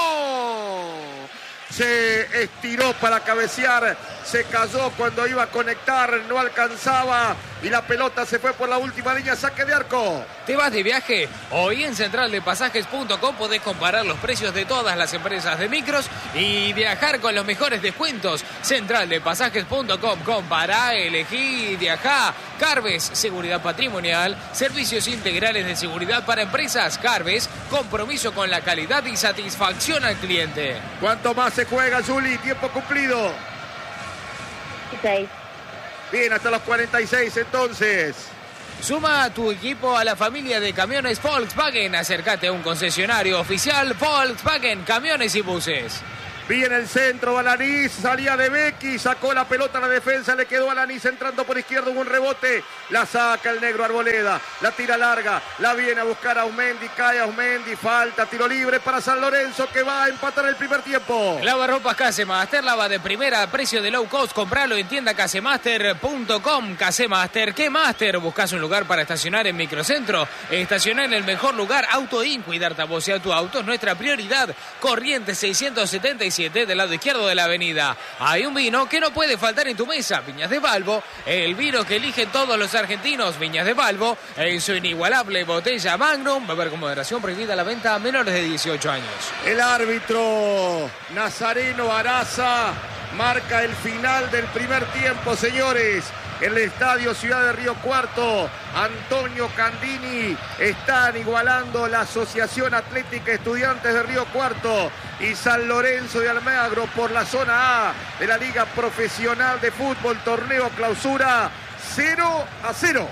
Se estiró para cabecear, se cayó cuando iba a conectar, no alcanzaba y la pelota se fue por la última línea, saque de arco. ¿Te vas de viaje? Hoy en central de pasajes punto com podés comparar los precios de todas las empresas de micros y viajar con los mejores descuentos. central de pasajes punto com, compará, elegí y viajá. Carves, seguridad patrimonial, servicios integrales de seguridad para empresas. Carves, compromiso con la calidad y satisfacción al cliente. ¿Cuánto más se juega, Juli? Tiempo cumplido. seis. Bien, hasta los cuarenta y seis entonces. Suma a tu equipo a la familia de camiones Volkswagen. Acércate a un concesionario oficial Volkswagen, camiones y buses. Viene el centro, Alanís, salía de Becky, sacó la pelota a la defensa, le quedó Alanís entrando por izquierda, hubo un rebote, la saca el negro Arboleda, la tira larga, la viene a buscar a Aumendi, cae Aumendi, falta, tiro libre para San Lorenzo que va a empatar el primer tiempo. Lavarropas Casemaster, lava de primera a precio de low cost, compralo en tienda casemaster punto com. Casemaster, ¿qué Master? ¿Buscas un lugar para estacionar en Microcentro? Estacionar en el mejor lugar, Auto In, cuidarte a vos y a tu auto es nuestra prioridad. Corrientes seiscientos setenta y siete del lado izquierdo de la avenida. Hay un vino que no puede faltar en tu mesa, Viñas de Balbo, el vino que eligen todos los argentinos, Viñas de Balbo, en su inigualable botella Magnum. Va a haber con moderación prohibida la venta a menores de dieciocho años. El árbitro Nazareno Araza marca el final del primer tiempo, señores. En el estadio Ciudad de Río Cuarto, Antonio Candini, están igualando la Asociación Atlética Estudiantes de Río Cuarto y San Lorenzo de Almagro por la zona A de la Liga Profesional de Fútbol, torneo clausura cero a cero.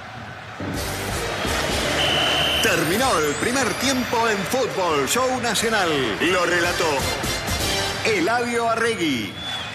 Terminó el primer tiempo en Fútbol Show Nacional. Lo relató Eladio Arregui.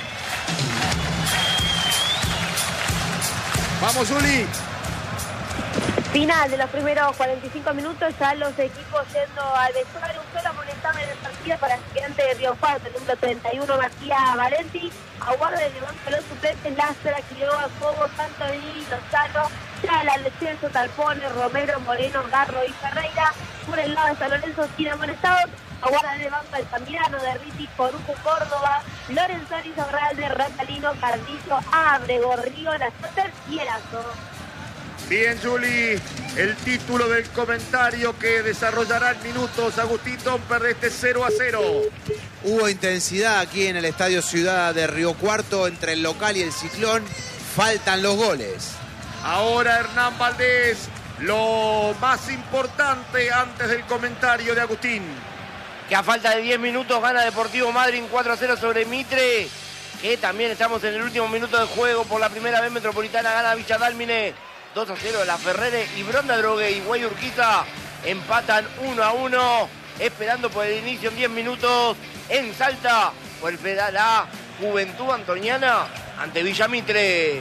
Vamos, Juli. Final de los primeros cuarenta y cinco minutos, ya los equipos yendo al vestuario. Un solo amonestado en el partido para el Estudiante de Río Cuarto, el número treinta y uno, Matías Valenti. Aguarda de levanto los suplentes, Lázara, Quiroga, Cobo, Santorini, Lozano, Chala, Lecenso, Talpones, Romero, Moreno, Garro y Ferreira. Por el lado de San Lorenzo, sin amonestados. Aguarda de banco el Tamirano, de Riti, Corujo, Córdoba, Lorenzoni, Zorralde, Ratalino, Cardillo, Abre, Gorrío, La Soter y Erazo. Bien, Juli, el título del comentario que desarrollará en minutos Agustín Domper de este cero a cero. Hubo intensidad aquí en el Estadio Ciudad de Río Cuarto entre el local y el Ciclón. Faltan los goles. Ahora Hernán Valdés, lo más importante antes del comentario de Agustín. Que a falta de diez minutos gana Deportivo Madryn cuatro a cero sobre Mitre. Que también estamos en el último minuto de juego. Por la primera vez Metropolitana gana Villa Dálmine dos a cero. La Ferrere y Bronda Drogue y Guay Urquiza empatan uno a uno. Esperando por el inicio en diez minutos en Salta. Por el pedal A, Juventud Antoniana ante Villa Mitre.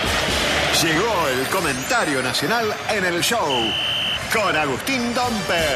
Llegó el comentario nacional en el show con Agustín Domper.